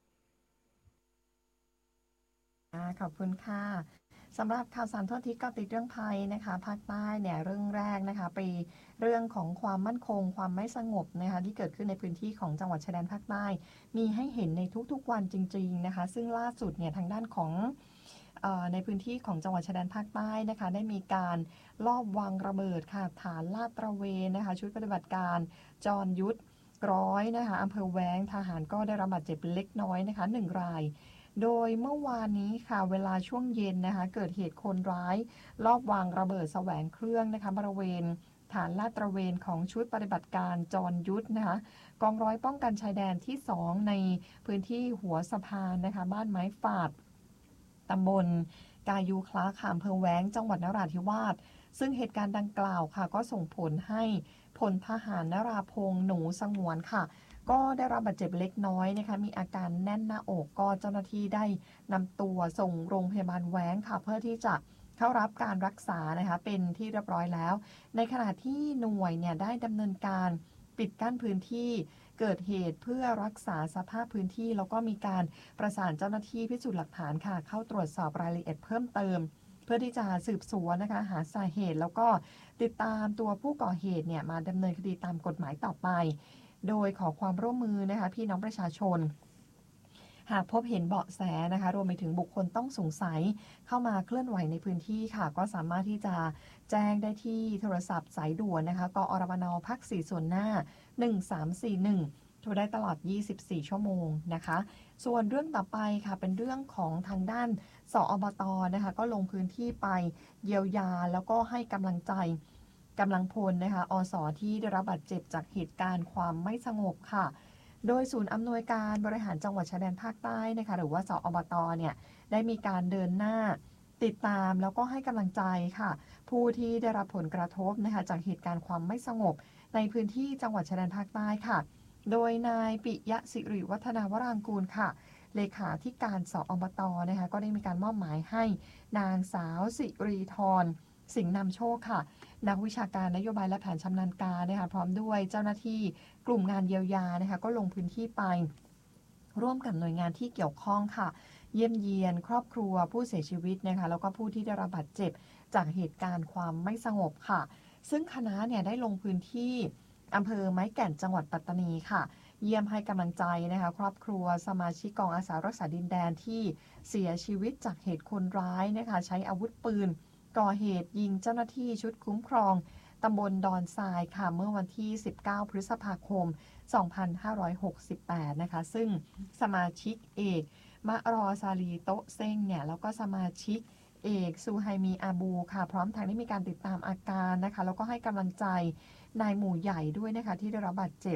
ขอบคุณค่ะสำหรับข่าวสารทั่วทิศก็ติดเรื่องภัยนะคะภาคใต้เนี่ยเรื่องแรกนะคะไปเรื่องของความมั่นคงความไม่สงบนะคะที่เกิดขึ้นในพื้นที่ของจังหวัดชายแดนภาคใต้มีให้เห็นในทุกๆวันจริงๆนะคะซึ่งล่าสุดเนี่ยทางด้านของในพื้นที่ของจังหวัดชายแดนภาคใต้นะคะได้มีการลอบวางระเบิดค่ะฐานลาดตระเวนนะคะชุดปฏิบัติการจรยุทธร้อยนะคะอำเภอแว้งทหารก็ได้รับบาดเจ็บเล็กน้อยนะคะหนึ่งรายโดยเมื่อวานนี้ค่ะเวลาช่วงเย็นนะคะเกิดเหตุคนร้ายลอบวางระเบิดแสวงเครื่องนะคะบริเวณฐานลาดตระเวนของชุดปฏิบัติการจรยุทธนะคะกองร้อยป้องกันชายแดนที่สองในพื้นที่หัวสะพานนะคะบ้านไม้ฝาดตำบลกายูคล้าขามอำเภอแว้งจังหวัดนราธิวาสซึ่งเหตุการณ์ดังกล่าวค่ะก็ส่งผลให้พลทหารนราพงษ์หนูสงวนค่ะก็ได้รับบาดเจ็บเล็กน้อยนะคะมีอาการแน่นหน้าอกก็เจ้าหน้าที่ได้นำตัวส่งโรงพยาบาลแว้งค่ะเพื่อที่จะเข้ารับการรักษานะคะเป็นที่เรียบร้อยแล้วในขณะที่หน่วยเนี่ยได้ดำเนินการปิดกั้นพื้นที่เกิดเหตุเพื่อรักษาสภาพพื้นที่แล้วก็มีการประสานเจ้าหน้าที่พิสูจน์หลักฐานค่ะเข้าตรวจสอบรายละเอียดเพิ่มเติมเพื่อที่จะสืบสวนนะคะหาสาเหตุแล้วก็ติดตามตัวผู้ก่อเหตุเนี่ยมาดำเนินคดีตามกฎหมายต่อไปโดยขอความร่วมมือนะคะพี่น้องประชาชนหากพบเห็นเบาะแสนะคะรวมไปถึงบุคคลต้องสงสัยเข้ามาเคลื่อนไหวในพื้นที่ค่ะก็สามารถที่จะแจ้งได้ที่โทรศัพท์สายด่วนนะคะกอรมนภาคสี่ส่วนหน้าหนึ่งสามสี่หนึ่งโทรได้ตลอดยี่สิบสี่ชั่วโมงนะคะส่วนเรื่องต่อไปค่ะเป็นเรื่องของทางด้านสอบต.นะคะก็ลงพื้นที่ไปเยียวยาแล้วก็ให้กำลังใจกำลังพลนะคะอส.ที่ได้รับบาดเจ็บจากเหตุการณ์ความไม่สงบค่ะโดยศูนย์อำนวยการบริหารจังหวัดชายแดนภาคใต้นะคะหรือว่าสอบต.เนี่ยได้มีการเดินหน้าติดตามแล้วก็ให้กำลังใจค่ะผู้ที่ได้รับผลกระทบนะคะจากเหตุการณ์ความไม่สงบในพื้นที่จังหวัดชายแดนภาคใต้ค่ะโดยนายปิยะสิริวัฒนาวรางกูลค่ะเลขาธิการสอบต.นะคะก็ได้มีการมอบหมายให้นางสาวสิริธรสิงห์นำโชคค่ะนักวิชาการนโยบายและแผนชำนาญการนะคะพร้อมด้วยเจ้าหน้าที่กลุ่มงานเยียวยานะคะก็ลงพื้นที่ไปร่วมกับหน่วยงานที่เกี่ยวข้องค่ะเยี่ยมเยียนครอบครัวผู้เสียชีวิตนะคะแล้วก็ผู้ที่ได้รับบาดเจ็บจากเหตุการณ์ความไม่สงบค่ะซึ่งคณะเนี่ยได้ลงพื้นที่อำเภอไม้แก่นจังหวัดปัตตานีค่ะเยี่ยมให้กำลังใจนะคะครอบครัวสมาชิกกองอาสารักษาดินแดนที่เสียชีวิตจากเหตุคนร้ายนะคะใช้อาวุธปืนก่อเหตุยิงเจ้าหน้าที่ชุดคุ้มครองตำบลดอนทรายค่ะเมื่อวันที่สิบเก้าพฤษภาคมสองพันห้าร้อยหกสิบแปดนะคะซึ่งสมาชิกเอกมะรอซาลีโตเซ้งเนี่ยแล้วก็สมาชิกเอกซูไฮมีอาบูค่ะพร้อมทั้งได้มีการติดตามอาการนะคะแล้วก็ให้กำลังใจนายหมู่ใหญ่ด้วยนะคะที่ได้รับบาดเจ็บ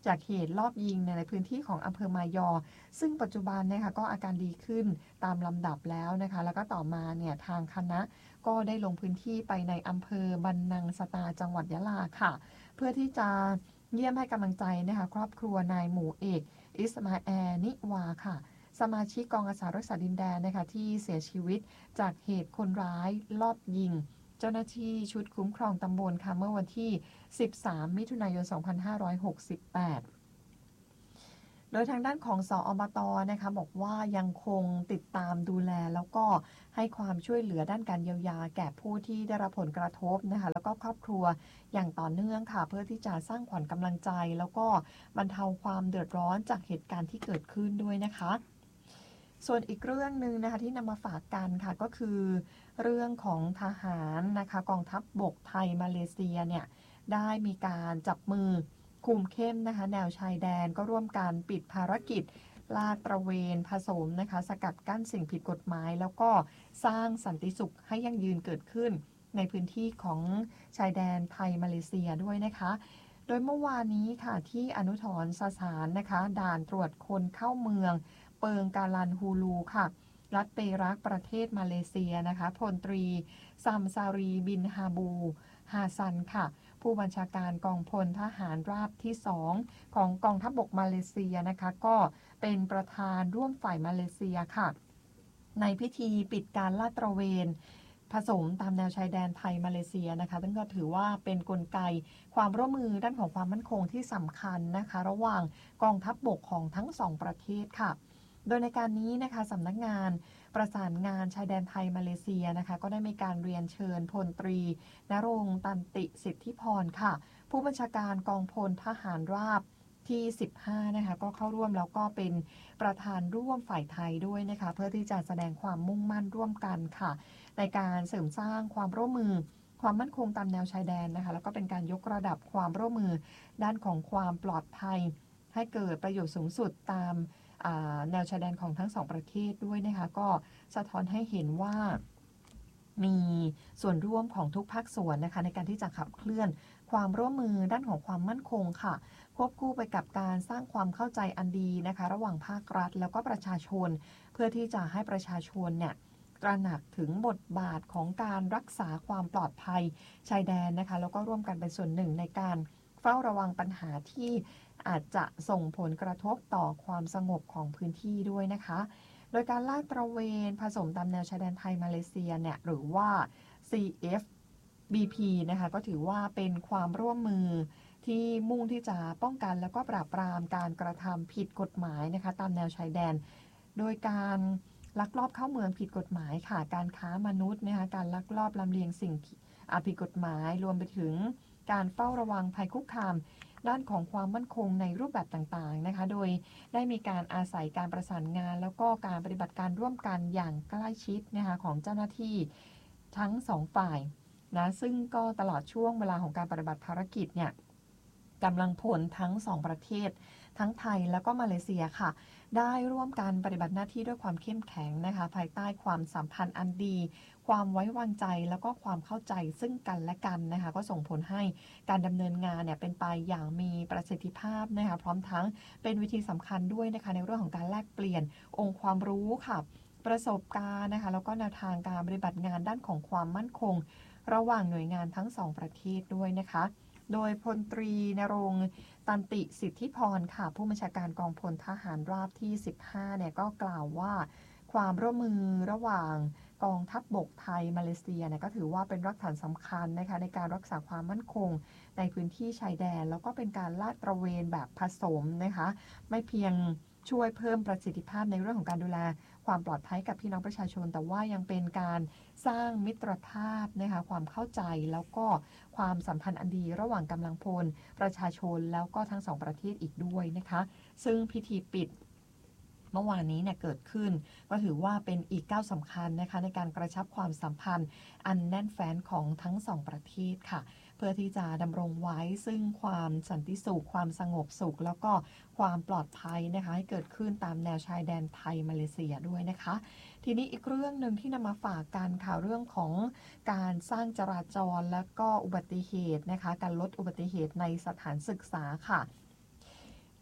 จากเหตุลอบยิงในพื้นที่ของอำเภอมายอซึ่งปัจจุบันนะคะก็อาการดีขึ้นตามลำดับแล้วนะคะแล้วก็ต่อมาเนี่ยทางคณะก็ได้ลงพื้นที่ไปในอำเภอบันนังสตาจังหวัดยะลาค่ะเพื่อที่จะเยี่ยมให้กำลังใจนะคะครอบครัวนายหมู่เอกอิสมาแอลนิวาค่ะสมาชิกกองอาสารักษาดินแดนนะคะที่เสียชีวิตจากเหตุคนร้ายลอบยิงเจ้าหน้าที่ชุดคุ้มครองตำบลค่ะเมื่อวันที่สิบสามมิถุนายนสองพันห้าร้อยหกสิบแปดโดยทางด้านของสอบต.นะคะบอกว่ายังคงติดตามดูแลแล้วก็ให้ความช่วยเหลือด้านการเยียวยาแก่ผู้ที่ได้รับผลกระทบนะคะแล้วก็ครอบครัวอย่างต่อเนื่องค่ะเพื่อที่จะสร้างขวัญกำลังใจแล้วก็บรรเทาความเดือดร้อนจากเหตุการณ์ที่เกิดขึ้นด้วยนะคะส่วนอีกเรื่องหนึ่งนะคะที่นำมาฝากกันค่ะก็คือเรื่องของทหารนะคะกองทัพบกไทยมาเลเซียเนี่ยได้มีการจับมือคุมเข้มนะคะแนวชายแดนก็ร่วมกันปิดภารกิจลาดตระเวนผสมนะคะสกัดกั้นสิ่งผิดกฎหมายแล้วก็สร้างสันติสุขให้ยั่งยืนเกิดขึ้นในพื้นที่ของชายแดนไทยมาเลเซียด้วยนะคะโดยเมื่อวานนี้ค่ะที่อนุสรณ์สถานนะคะด่านตรวจคนเข้าเมืองเปิงกาลันฮูลูค่ะรัฐเปรักประเทศมาเลเซียนะคะพลตรีซัมซารีบินฮาบูฮาซันค่ะผู้บัญชาการกองพลทหารราบที่สองของกองทัพบกมาเลเซียนะคะก็เป็นประธานร่วมฝ่ายมาเลเซียค่ะในพิธีปิดการลาดตระเวนผสมตามแนวชายแดนไทยมาเลเซียนะคะซึ่งก็ถือว่าเป็นกลไกความร่วมมือด้านของความมั่นคงที่สำคัญนะคะระหว่างกองทัพบกของทั้งสองประเทศค่ะโดยในการนี้นะคะสำนักงานประสานงานชายแดนไทยมาเลเซียนะคะก็ได้มีการเรียนเชิญพลตรีณรงค์ตันติสิทธิพรค่ะผู้บัญชาการกองพลทหารราบที่สิบห้านะคะก็เข้าร่วมแล้วก็เป็นประธานร่วมฝ่ายไทยด้วยนะคะเพื่อที่จะแสดงความมุ่งมั่นร่วมกันค่ะในการเสริมสร้างความร่วมมือความมั่นคงตามแนวชายแดนนะคะแล้วก็เป็นการยกระดับความร่วมมือด้านของความปลอดภัยให้เกิดประโยชน์สูงสุดตามแนวชายแดนของทั้งสองประเทศด้วยนะคะก็สะท้อนให้เห็นว่ามีส่วนร่วมของทุกภาคส่วนนะคะในการที่จะขับเคลื่อนความร่วมมือด้านของความมั่นคงค่ะควบคู่ไปกับการสร้างความเข้าใจอันดีนะคะระหว่างภาครัฐแล้วก็ประชาชนเพื่อที่จะให้ประชาชนเนี่ยตระหนักถึงบทบาทของการรักษาความปลอดภัยชายแดนนะคะแล้วก็ร่วมกันเป็นส่วนหนึ่งในการเฝ้าระวังปัญหาที่อาจจะส่งผลกระทบต่อความสงบของพื้นที่ด้วยนะคะโดยการลาดตระเวนผสมตามแนวชายแดนไทยมาเลเซียเนี่ยหรือว่า ซี เอฟ บี พี นะคะก็ถือว่าเป็นความร่วมมือที่มุ่งที่จะป้องกันแล้วก็ปราบปรามการกระทำผิดกฎหมายนะคะตามแนวชายแดนโดยการลักลอบเข้าเมืองผิดกฎหมายค่ะการค้ามนุษย์นะคะการลักลอบลำเลียงสิ่งผิดกฎหมายรวมไปถึงการเฝ้าระวังภัยคุกคามด้านของความมั่นคงในรูปแบบต่างๆนะคะโดยได้มีการอาศัยการประสานงานแล้วก็การปฏิบัติการร่วมกันอย่างใกล้ชิดนะคะของเจ้าหน้าที่ทั้งสองฝ่ายนะซึ่งก็ตลอดช่วงเวลาของการปฏิบัติภารกิจเนี่ยกำลังพลทั้งสองประเทศทั้งไทยแล้วก็มาเลเซียค่ะได้ร่วมกันปฏิบัติหน้าที่ด้วยความเข้มแข็งนะคะภายใต้ความสัมพันธ์อันดีความไว้วางใจแล้วก็ความเข้าใจซึ่งกันและกันนะคะก็ส่งผลให้การดำเนินงานเนี่ยเป็นไปอย่างมีประสิทธิภาพนะคะพร้อมทั้งเป็นวิธีสำคัญด้วยนะคะในเรื่องของการแลกเปลี่ยนองค์ความรู้ค่ะประสบการณ์นะคะแล้วก็แนวทางการปฏิบัติงานด้านของความมั่นคงระหว่างหน่วยงานทั้งสองประเทศด้วยนะคะโดยพลตรีณรงค์ตันติสิทธิพรค่ะผู้บัญชาการกองพลทหารราบที่สิบห้าเนี่ยก็กล่าวว่าความร่วมมือระหว่างกองทัพบกไทยมาเลเซียเนี่ยก็ถือว่าเป็นรากฐานสำคัญนะคะในการรักษาความมั่นคงในพื้นที่ชายแดนแล้วก็เป็นการลาดตระเวนแบบผสมนะคะไม่เพียงช่วยเพิ่มประสิทธิภาพในเรื่องของการดูแลความปลอดภัยกับพี่น้องประชาชนแต่ว่ายังเป็นการสร้างมิตรภาพนะคะความเข้าใจแล้วก็ความสัมพันธ์อันดีระหว่างกำลังพลประชาชนแล้วก็ทั้งสองประเทศอีกด้วยนะคะซึ่งพิธีปิดเมื่อวานนี้เนี่ยเกิดขึ้นก็ถือว่าเป็นอีกก้าวสำคัญนะคะในการกระชับความสัมพันธ์อันแน่นแฟ้นของทั้งสองประเทศค่ะเพื่อที่จะดำรงไว้ซึ่งความสันติสุขความสงบสุขแล้วก็ความปลอดภัยนะคะให้เกิดขึ้นตามแนวชายแดนไทยมาเลเซียด้วยนะคะทีนี้อีกเรื่องหนึ่งที่นำมาฝากกันค่ะเรื่องของการสร้างจราจรและก็อุบัติเหตุนะคะการลดอุบัติเหตุในสถานศึกษาค่ะ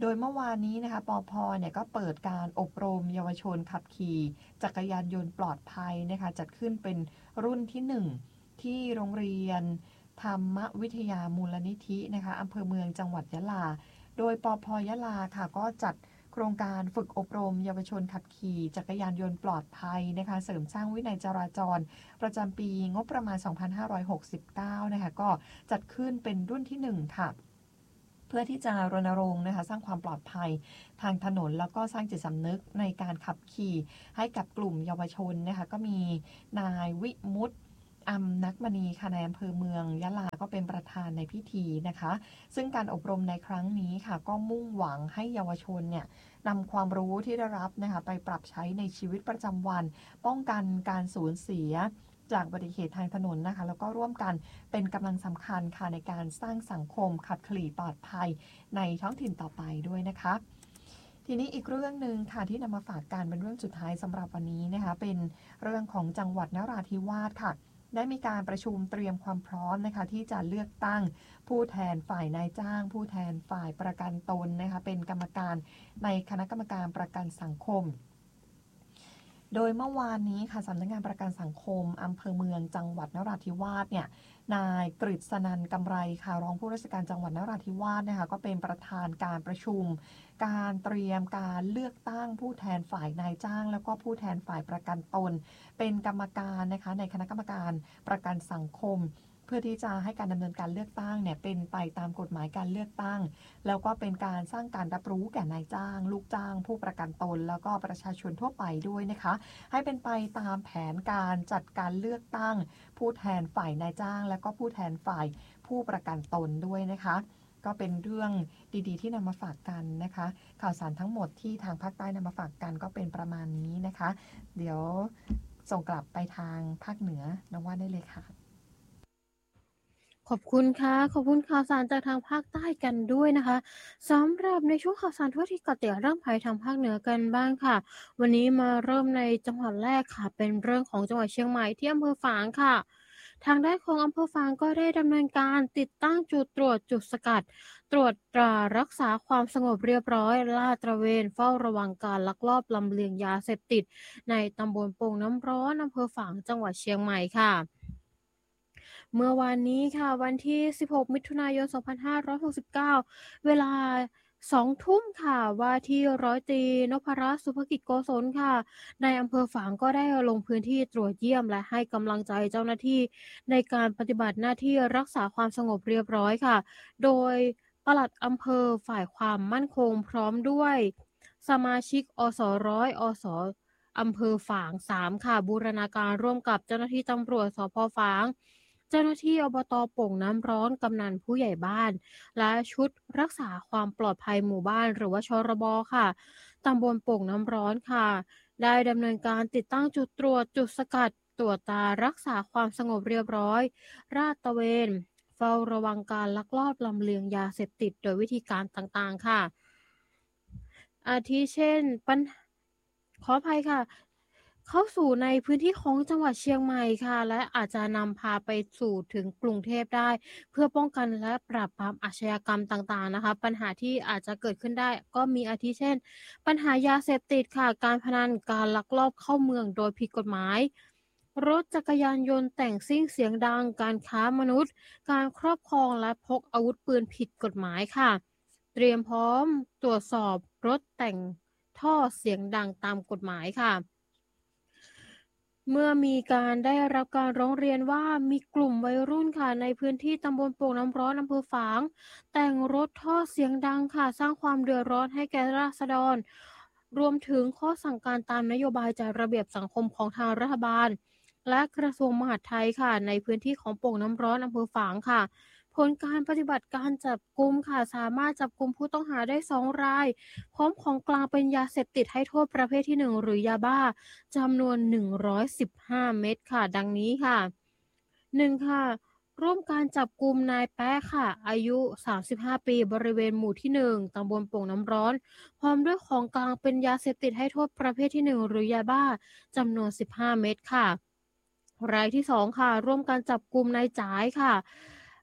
โดยเมื่อวานนี้นะคะปภเนี่ยก็เปิดการอบรมเยาวชนขับขี่จักรยานยนต์ปลอดภัยนะคะจัดขึ้นเป็นรุ่นที่หนึ่งที่โรงเรียนธรรมวิทยามูลนิธินะคะอำเภอเมืองจังหวัดยะลาโดยปภยะลาค่ะก็จัดโครงการฝึกอบรมเยาวชนขับขี่จักรยานยนต์ปลอดภัยนะคะเสริมสร้างวินัยจราจรประจำปีงบประมาณสองพันห้าร้อยหกสิบเก้านะคะก็จัดขึ้นเป็นรุ่นที่หนึ่งค่ะเพื่อที่จะรณรงค์นะคะสร้างความปลอดภัยทางถนนแล้วก็สร้างจิตสำนึกในการขับขี่ให้กับกลุ่มเยาวชนนะคะก็มีนายวิมุตติอำนักมณีค่ะในอำเภอเมืองยะลาก็เป็นประธานในพิธีนะคะซึ่งการอบรมในครั้งนี้ค่ะก็มุ่งหวังให้เยาวชนเนี่ยนำความรู้ที่ได้รับนะคะไปปรับใช้ในชีวิตประจำวันป้องกันการสูญเสียจากอุบัติเหตุทางถนนนะคะแล้วก็ร่วมกันเป็นกำลังสำคัญค่ะในการสร้างสังคมขับขี่ปลอดภัยในท้องถิ่นต่อไปด้วยนะคะทีนี้อีกเรื่องหนึ่งค่ะที่นำมาฝากกันเป็นเรื่องสุดท้ายสำหรับวันนี้นะคะเป็นเรื่องของจังหวัดนราธิวาสค่ะได้มีการประชุมเตรียมความพร้อมนะคะที่จะเลือกตั้งผู้แทนฝ่ายนายจ้างผู้แทนฝ่ายประกันตนนะคะเป็นกรรมการในคณะกรรมการประกันสังคมโดยเมื่อวานนี้ค่ะสำนักงานประกันสังคมอำเภอเมืองจังหวัดนราธิวาสเนี่ยนายกฤษณันท์กำไรค่ะรองผู้ราชการจังหวัดนราธิวาสนะคะก็เป็นประธานการประชุมการเตรียมการเลือกตั้งผู้แทนฝ่ายนายจ้างแล้วก็ผู้แทนฝ่ายประกันตนเป็นกรรมการนะคะในคณะกรรมการประกันสังคมเพื่อที่จะให้การดำเนินการเลือกตั้งเนี่ยเป็นไปตามกฎหมายการเลือกตั้งแล้วก็เป็นการสร้างการรับรู้แก่นายจ้างลูกจ้างผู้ประกันตนแล้วก็ประชาชนทั่วไปด้วยนะคะให้เป็นไปตามแผนการจัดการเลือกตั้งผู้แทนฝ่ายนายจ้างและก็ผู้แทนฝ่ายผู้ประกันตนด้วยนะคะก็เป็นเรื่องดีๆที่นำมาฝากกันนะคะข่าวสารทั้งหมดที่ทางภาคใต้นำมาฝากกันก็เป็นประมาณนี้นะคะเดี๋ยวส่งกลับไปทางภาคเหนือน้องว่าได้เลยค่ะขอบคุณค่ะขอบคุณข่าวสารจากทางภาคใต้กันด้วยนะคะสำหรับในช่วงข่าวสารทั่วที่เกาะติดเรื่องภัยทางภาคเหนือกันบ้างค่ะวันนี้มาเริ่มในจังหวัดแรกค่ะเป็นเรื่องของจังหวัดเชียงใหม่ที่อำเภอฝางค่ะทางด้านของอำเภอฝางก็ได้ดำเนินการติดตั้งจุดตรวจจุดสกัดตรวจตรารักษาความสงบเรียบร้อยลาดตระเวนเฝ้าระวังการลักลอบลำเลียงยาเสพติดในตำบลโป่งน้ำร้อนอำเภอฝางจังหวัดเชียงใหม่ค่ะเมื่อวานนี้ค่ะวันที่สิบหกมิถุนายนสองพันห้าร้อยหกสิบเก้าเวลาสองทุ่มค่ะว่าที่ร้อยตรีนพรัตน์สุภกิจโกศลค่ะในอำเภอฝางก็ได้ลงพื้นที่ตรวจเยี่ยมและให้กำลังใจเจ้าหน้าที่ในการปฏิบัติหน้าที่รักษาความสงบเรียบร้อยค่ะโดยปลัดอำเภอฝ่ายความมั่นคงพร้อมด้วยสมาชิกอสร้อยอสอำเภอฝางสามค่ะบูรณาการร่วมกับเจ้าหน้าที่ตำรวจสภ.ฝางเจ้าหน้าที่อบต.โป่งน้ำร้อนกำนันผู้ใหญ่บ้านและชุดรักษาความปลอดภัยหมู่บ้านหรือว่าชรบ.ค่ะตำบลโป่งน้ำร้อนค่ะได้ดำเนินการติดตั้งจุดตรวจจุดสกัดตรวจตารักษาความสงบเรียบร้อยราดตระเวนเฝ้าระวังการลักลอบลำเลียงยาเสพติดโดยวิธีการต่างๆค่ะอาทิเช่นปัญขออภัยค่ะเข้าสู่ในพื้นที่ของจังหวัดเชียงใหม่ค่ะและอาจจะนำพาไปสู่ถึงกรุงเทพได้เพื่อป้องกันและปราบปรามอาชญากรรมต่างๆนะคะปัญหาที่อาจจะเกิดขึ้นได้ก็มีอาทิเช่นปัญหายาเสพติดค่ะการพนันการลักลอบเข้าเมืองโดยผิดกฎหมายรถจักรยานยนต์แต่งซิ่งเสียงดังการค้ามนุษย์การครอบครองและพกอาวุธปืนผิดกฎหมายค่ะเตรียมพร้อมตรวจสอบรถแต่งท่อเสียงดังตามกฎหมายค่ะเมื่อมีการได้รับการร้องเรียนว่ามีกลุ่มวัยรุ่นค่ะในพื้นที่ตำบลโป่งน้ำร้อนอำเภอฝางแต่งรถท่อเสียงดังค่ะสร้างความเดือดร้อนให้แก่ราษฎรรวมถึงข้อสั่งการตามนโยบายจัดระเบียบสังคมของทางรัฐบาลและกระทรวงมหาดไทยค่ะในพื้นที่ของโป่งน้ำร้อนอำเภอฝางค่ะผลการปฏิบัติการจับกุมค่ะสามารถจับกุมผู้ต้องหาได้สองรายพร้อมของกลางเป็นยาเสพติดให้โทษประเภทที่หนึ่งหรือยาบ้าจำนวนหนึ่งร้อยสิบห้าเม็ดค่ะดังนี้ค่ะหนึ่งค่ะร่วมการจับกุมนายแป๊ะค่ะอายุสามสิบห้าปีบริเวณหมู่ที่หนึ่งตำบลโป่งน้ำร้อนพร้อมด้วยของกลางเป็นยาเสพติดให้โทษประเภทที่หนึ่งหรือยาบ้าจำนวนสิบห้าเม็ดค่ะรายที่สองค่ะร่วมการจับกุมนายจ๋ายค่ะ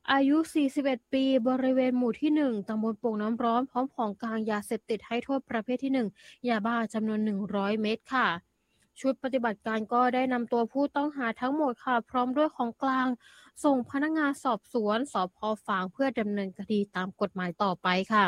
อายุ สี่สิบเอ็ด ปี บริเวณหมู่ที่ หนึ่ง ตำบลโป่งน้ำร้อน พร้อมของกลางยาเสพติดให้โทษประเภทที่ หนึ่ง ยาบ้าจำนวน หนึ่งร้อย เม็ดค่ะ ชุดปฏิบัติการก็ได้นำตัวผู้ต้องหาทั้งหมดค่ะ พร้อมด้วยของกลาง ส่งพนักงานสอบสวน สภ.ฝาง เพื่อดำเนินคดีตามกฎหมายต่อไปค่ะ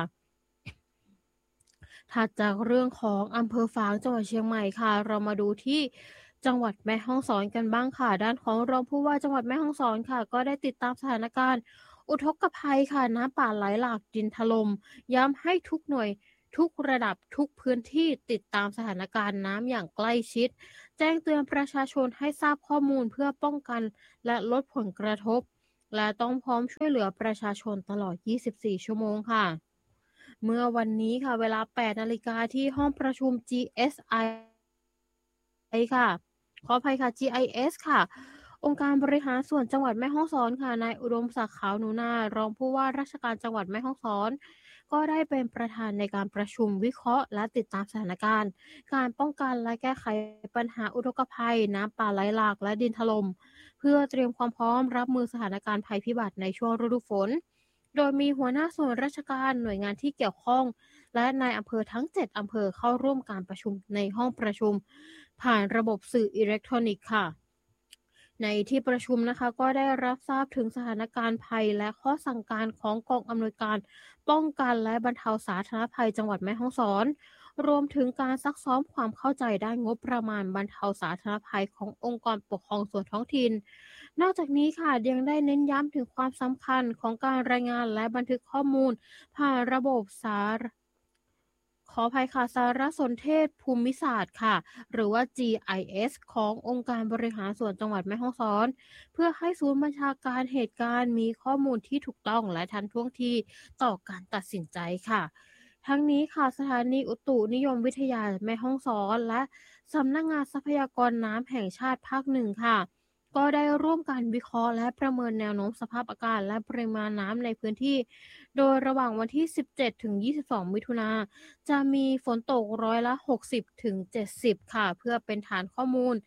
ถัดจากเรื่องของอำเภอฝางจังหวัดเชียงใหม่ค่ะ เรามาดูที่จังหวัดแม่ฮ่องสอนกันบ้างค่ะ ด้านของรองผู้ว่าจังหวัดแม่ฮ่องสอนค่ะ ก็ได้ติดตามสถานการณ์อุทกภัยค่ะ น้ำป่าไหลหลากดินถล่ม ย้ำให้ทุกหน่วยทุกระดับทุกพื้นที่ติดตามสถานการณ์น้ำอย่างใกล้ชิด แจ้งเตือนประชาชนให้ทราบข้อมูลเพื่อป้องกันและลดผลกระทบ และต้องพร้อมช่วยเหลือประชาชนตลอด ยี่สิบสี่ ชั่วโมงค่ะ เมื่อวันนี้ค่ะ เวลา แปด นาฬิกาที่ห้องประชุม จี เอส ไอ ค่ะ ขออภัยค่ะ จี ไอ เอส ค่ะ องค์การบริหารส่วนจังหวัดแม่ฮ่องสอนค่ะ นายอุดมศักดิ์ขาวหนูนา รองผู้ว่าราชการจังหวัดแม่ฮ่องสอน ก็ได้เป็นประธานในการประชุมวิเคราะห์และติดตามสถานการณ์ การป้องกันและแก้ไขปัญหาอุทกภัย น้ำป่าไหลหลากและดินถล่ม เพื่อเตรียมความพร้อมรับมือสถานการณ์ภัยพิบัติในช่วงฤดูฝน โดยมีหัวหน้าส่วนราชการหน่วยงานที่เกี่ยวข้อง และนายอำเภอทั้ง เจ็ด อำเภอเข้าร่วมการประชุมในห้องประชุม ผ่านระบบสื่ออิเล็กทรอนิกส์ค่ะ ในที่ประชุมนะคะ ก็ได้รับทราบถึงสถานการณ์ภัยและข้อสั่งการของกองอำนวยการป้องกันและบรรเทาสาธารณภัยจังหวัดแม่ฮ่องสอน รวมถึงการซักซ้อมความเข้าใจด้านงบประมาณบรรเทาสาธารณภัยขององค์กรปกครองส่วนท้องถิ่น นอกจากนี้ค่ะยังได้เน้นย้ำถึงความสำคัญของการรายงานและบันทึกข้อมูล ผ่านระบบสาร ขออภัยค่ะ สารสนเทศภูมิศาสตร์ค่ะ หรือว่า จี ไอ เอส ขององค์การบริหารส่วนจังหวัดแม่ฮ่องสอน เพื่อให้ศูนย์บัญชาการเหตุการณ์มีข้อมูลที่ถูกต้องและทันท่วงทีต่อการตัดสินใจค่ะ ทั้งนี้ค่ะ สถานีอุตุนิยมวิทยาแม่ฮ่องสอน และสำนักงานทรัพยากรน้ำแห่งชาติภาคหนึ่งค่ะ ก็ได้ร่วมกันวิเคราะห์และประเมินแนวโน้มสภาพอากาศและปริมาณน้ำในพื้นที่ โดยระหว่างวันที่ สิบเจ็ดถึงยี่สิบสอง มิถุนายน จะมีฝนตกร้อยละ หกสิบถึงเจ็ดสิบ ค่ะ เพื่อเป็นฐานข้อมูล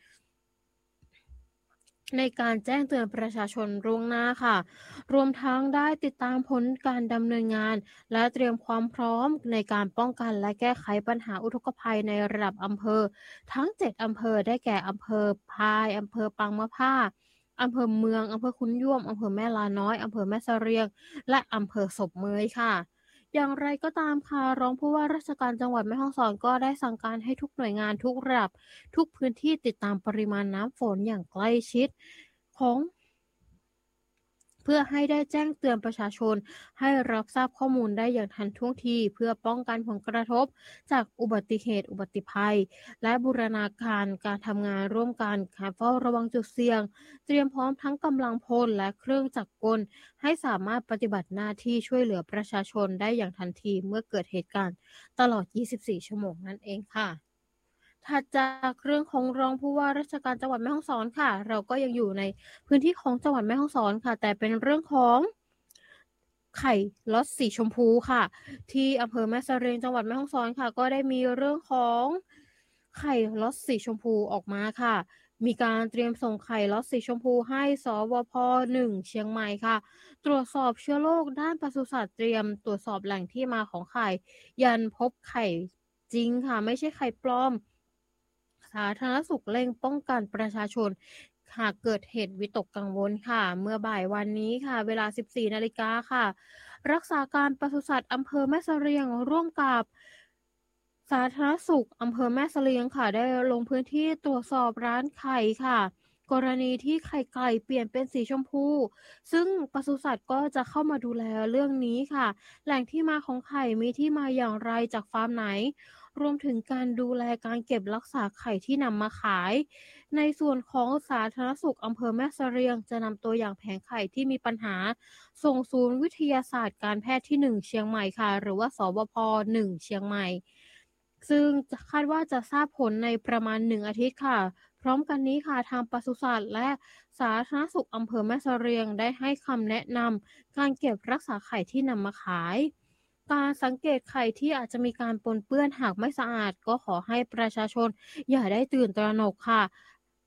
ในการแจ้งเตือนประชาชนล่วงหน้าค่ะ รวมทั้งได้ติดตามผลการดำเนินงาน และเตรียมความพร้อมในการป้องกันและแก้ไขปัญหาอุทกภัยในระดับอำเภอ ทั้ง เจ็ด อำเภอ ได้แก่ อำเภอพาย อำเภอปางมะผ้า อำเภอเมือง อำเภอขุนยวม อำเภอแม่ลาน้อย อำเภอแม่เสรียง และอำเภอศพเมยค่ะ อย่างไรก็ตามค่ะ รองผู้ว่าราชการจังหวัดแม่ฮ่องสอน ก็ได้สั่งการให้ทุกหน่วยงานทุกระดับ ทุกพื้นที่ติดตามปริมาณน้ำฝนอย่างใกล้ชิดของ เพื่อให้ได้แจ้งเตือนประชาชนให้รับทราบข้อมูลได้อย่างทันท่วงที เพื่อป้องกันผลกระทบจากอุบัติเหตุ อุบัติภัย และบูรณาการการทำงานร่วมกันการเฝ้าระวังจุดเสี่ยง เตรียมพร้อมทั้งกำลังพลและเครื่องจักรกล ให้สามารถปฏิบัติหน้าที่ช่วยเหลือประชาชนได้อย่างทันทีเมื่อเกิดเหตุการณ์ตลอด ยี่สิบสี่ ชั่วโมงนั่นเองค่ะ ถัดจากเรื่องของรองผู้ว่าราชการจังหวัดแม่ฮ่องสอนค่ะ เราก็ยังอยู่ในพื้นที่ของจังหวัดแม่ฮ่องสอนค่ะ แต่เป็นเรื่องของไข่ล็อตสีชมพูค่ะ ที่อำเภอแม่เสรียงจังหวัดแม่ฮ่องสอนค่ะ ก็ได้มีเรื่องของไข่ล็อตสีชมพูออกมาค่ะ มีการเตรียมส่งไข่ล็อตสีชมพูให้ สวพ. หนึ่ง เชียงใหม่ค่ะ ตรวจสอบเชื้อโรคด้านปศุสัตว์ เตรียมตรวจสอบแหล่งที่มาของไข่ ยันพบไข่จริงค่ะ ไม่ใช่ไข่ปลอม สาธารณสุขเร่งป้องกันประชาชนหากเกิดเหตุวิตกกังวลค่ะ เมื่อบ่ายวันนี้ค่ะ เวลา สิบสี่ นาฬิกาค่ะ รักษาการปศุสัตว์อำเภอแม่เสรียงร่วมกับสาธารณสุขอำเภอแม่เสรียงค่ะ ได้ลงพื้นที่ตรวจสอบร้านไข่ค่ะ กรณีที่ไข่ไก่เปลี่ยนเป็นสีชมพู ซึ่งปศุสัตว์ก็จะเข้ามาดูแลเรื่องนี้ค่ะ แหล่งที่มาของไข่มีที่มาอย่างไรจากฟาร์มไหน รวมถึงการดูแลการเก็บรักษาไข่ที่นำมาขาย ในส่วนของสาธารณสุขอำเภอแม่เสรียงจะนำตัวอย่างแผงไข่ที่มีปัญหา ส่งศูนย์วิทยาศาสตร์การแพทย์ที่ หนึ่ง เชียงใหม่ค่ะ หรือว่า สวพ. หนึ่ง เชียงใหม่ ซึ่งคาดว่าจะทราบผลในประมาณ หนึ่ง อาทิตย์ค่ะ พร้อมกันนี้ค่ะ ทางปศุสัตว์และสาธารณสุขอำเภอแม่เสรียงได้ให้คำแนะนำการเก็บรักษาไข่ที่นำมาขาย การสังเกตไข่ที่อาจจะมีการปนเปื้อนหากไม่สะอาด ก็ขอให้ประชาชนอย่าได้ตื่นตระหนกค่ะ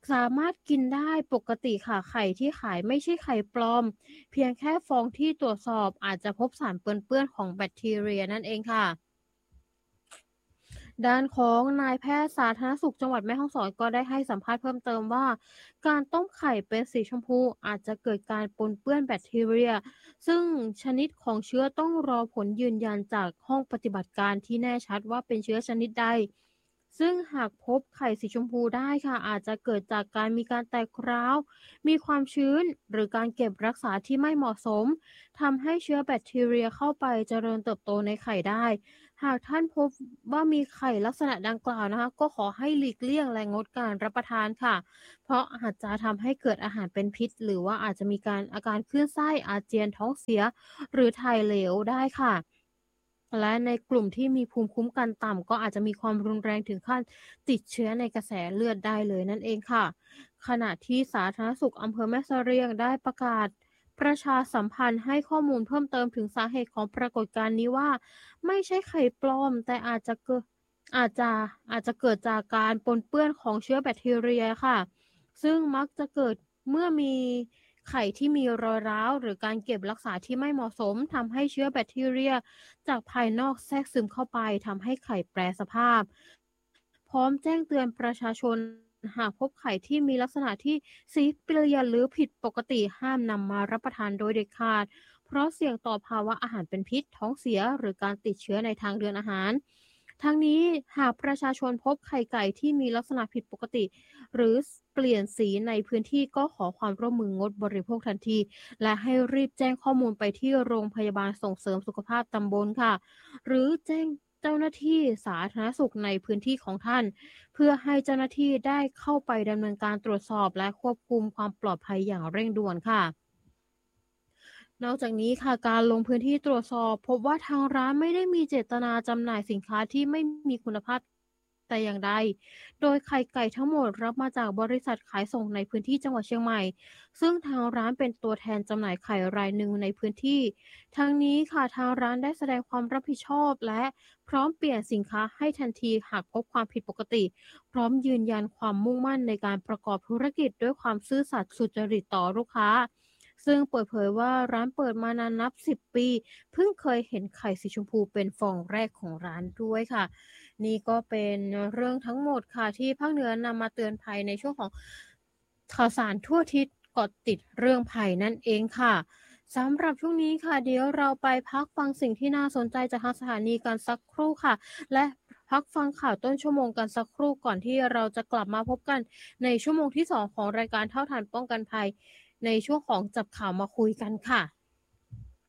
สามารถกินได้ปกติค่ะไข่ที่ขายไม่ใช่ไข่ปลอมเพียงแค่ฟองที่ตรวจสอบอาจจะพบสารปนเปื้อนของแบคทีเรียนั่นเองค่ะ ด้านของนายแพทย์สาธารณสุขจังหวัดแม่ฮ่องสอนก็ได้ให้สัมภาษณ์เพิ่มเติมว่าการต้มไข่เป็นสีชมพูอาจจะเกิดการปนเปื้อนแบคทีเรียซึ่งชนิดของเชื้อต้องรอผลยืนยันจากห้องปฏิบัติการที่แน่ชัดว่าเป็นเชื้อชนิดใดซึ่งหากพบไข่สีชมพูได้ค่ะอาจจะเกิดจากการมีการแตกร้าวมีความชื้นหรือการเก็บรักษาที่ไม่เหมาะสมทำให้เชื้อแบคทีเรียเข้าไปเจริญเติบโตในไข่ได้ หากท่านพบว่ามีไข่ลักษณะดังกล่าวนะคะก็ขอให้หลีกเลี่ยงและงดการรับประทานค่ะเพราะอาจจะทำให้เกิดอาหารเป็นพิษหรือว่าอาจจะมีการอาการคลื่นไส้อาเจียนท้องเสียหรือถ่ายเหลวได้ค่ะและในกลุ่มที่มีภูมิคุ้มกันต่ำก็อาจจะมีความรุนแรงถึงขั้นติดเชื้อในกระแสเลือดได้เลยนั่นเองค่ะขณะที่สาธารณสุขอำเภอแม่เสรียงได้ประกาศประชาสัมพันธ์ให้ข้อมูลเพิ่มเติมถึงสาเหตุของปรากฏการณ์นี้ว่า ไม่ใช่ไข่ปลอมแต่อาจจะเกิดอาจจะอาจจะเกิดจากการปนเปื้อนของเชื้อแบคทีเรียค่ะซึ่งมักจะเกิดเมื่อมีไข่ที่มีรอยร้าวหรือการเก็บรักษาที่ไม่เหมาะสมทำให้เชื้อแบคทีเรียจากภายนอกแทรกซึมเข้าไปทำให้ไข่แปรสภาพพร้อมแจ้งเตือนประชาชนหากพบไข่ที่มีลักษณะที่สีเปลี่ยนหรือผิดปกติห้ามนำมารับประทานโดยเด็ดขาด เพราะเสี่ยงต่อภาวะอาหารเป็นพิษท้องเสียหรือการติดเชื้อในทางเดินอาหาร ทั้งนี้หากประชาชนพบไข่ไก่ที่มีลักษณะผิดปกติ หรือเปลี่ยนสีในพื้นที่ก็ขอความร่วมมืองดบริโภคทันที และให้รีบแจ้งข้อมูลไปที่โรงพยาบาลส่งเสริมสุขภาพตำบลค่ะ หรือแจ้งเจ้าหน้าที่สาธารณสุขในพื้นที่ของท่าน เพื่อให้เจ้าหน้าที่ได้เข้าไปดำเนินการตรวจสอบและควบคุมความปลอดภัยอย่างเร่งด่วนค่ะ นอกจากนี้ค่ะการลงพื้นที่ตรวจสอบพบว่าทางร้านไม่ได้มีเจตนาจำหน่ายสินค้าที่ไม่มีคุณภาพแต่อย่างใด โดยไข่ไก่ทั้งหมดรับมาจากบริษัทขายส่งในพื้นที่จังหวัดเชียงใหม่ ซึ่งทางร้านเป็นตัวแทนจำหน่ายไข่รายหนึ่งในพื้นที่ ทั้งนี้ค่ะทางร้านได้แสดงความรับผิดชอบและพร้อมเปลี่ยนสินค้าให้ทันทีหากพบความผิดปกติ พร้อมยืนยันความมุ่งมั่นในการประกอบธุรกิจด้วยความซื่อสัตย์สุจริตต่อลูกค้า ซึ่งเปิดเผยว่าร้านเปิดมานานนับสิบปีเพิ่งเคยเห็นไข่สีชมพูเป็นฟองแรกของร้านด้วยค่ะนี่ก็เป็นเรื่องทั้งหมดค่ะที่ภาคเหนือนำมาเตือนภัยในช่วงของข่าวสารทั่วทิศเกาะติดเรื่องภัยนั่นเองค่ะสำหรับช่วงนี้ค่ะเดี๋ยวเราไปพักฟังสิ่งที่น่าสนใจจากทางสถานีกันสักครู่ค่ะและพักฟังข่าวต้นชั่วโมงกันสักครู่ก่อนที่เราจะกลับมาพบกันในชั่วโมงที่สองของรายการเท่าทันป้องกันภัยในช่วงของจับข่าวมาคุยกันค่ะ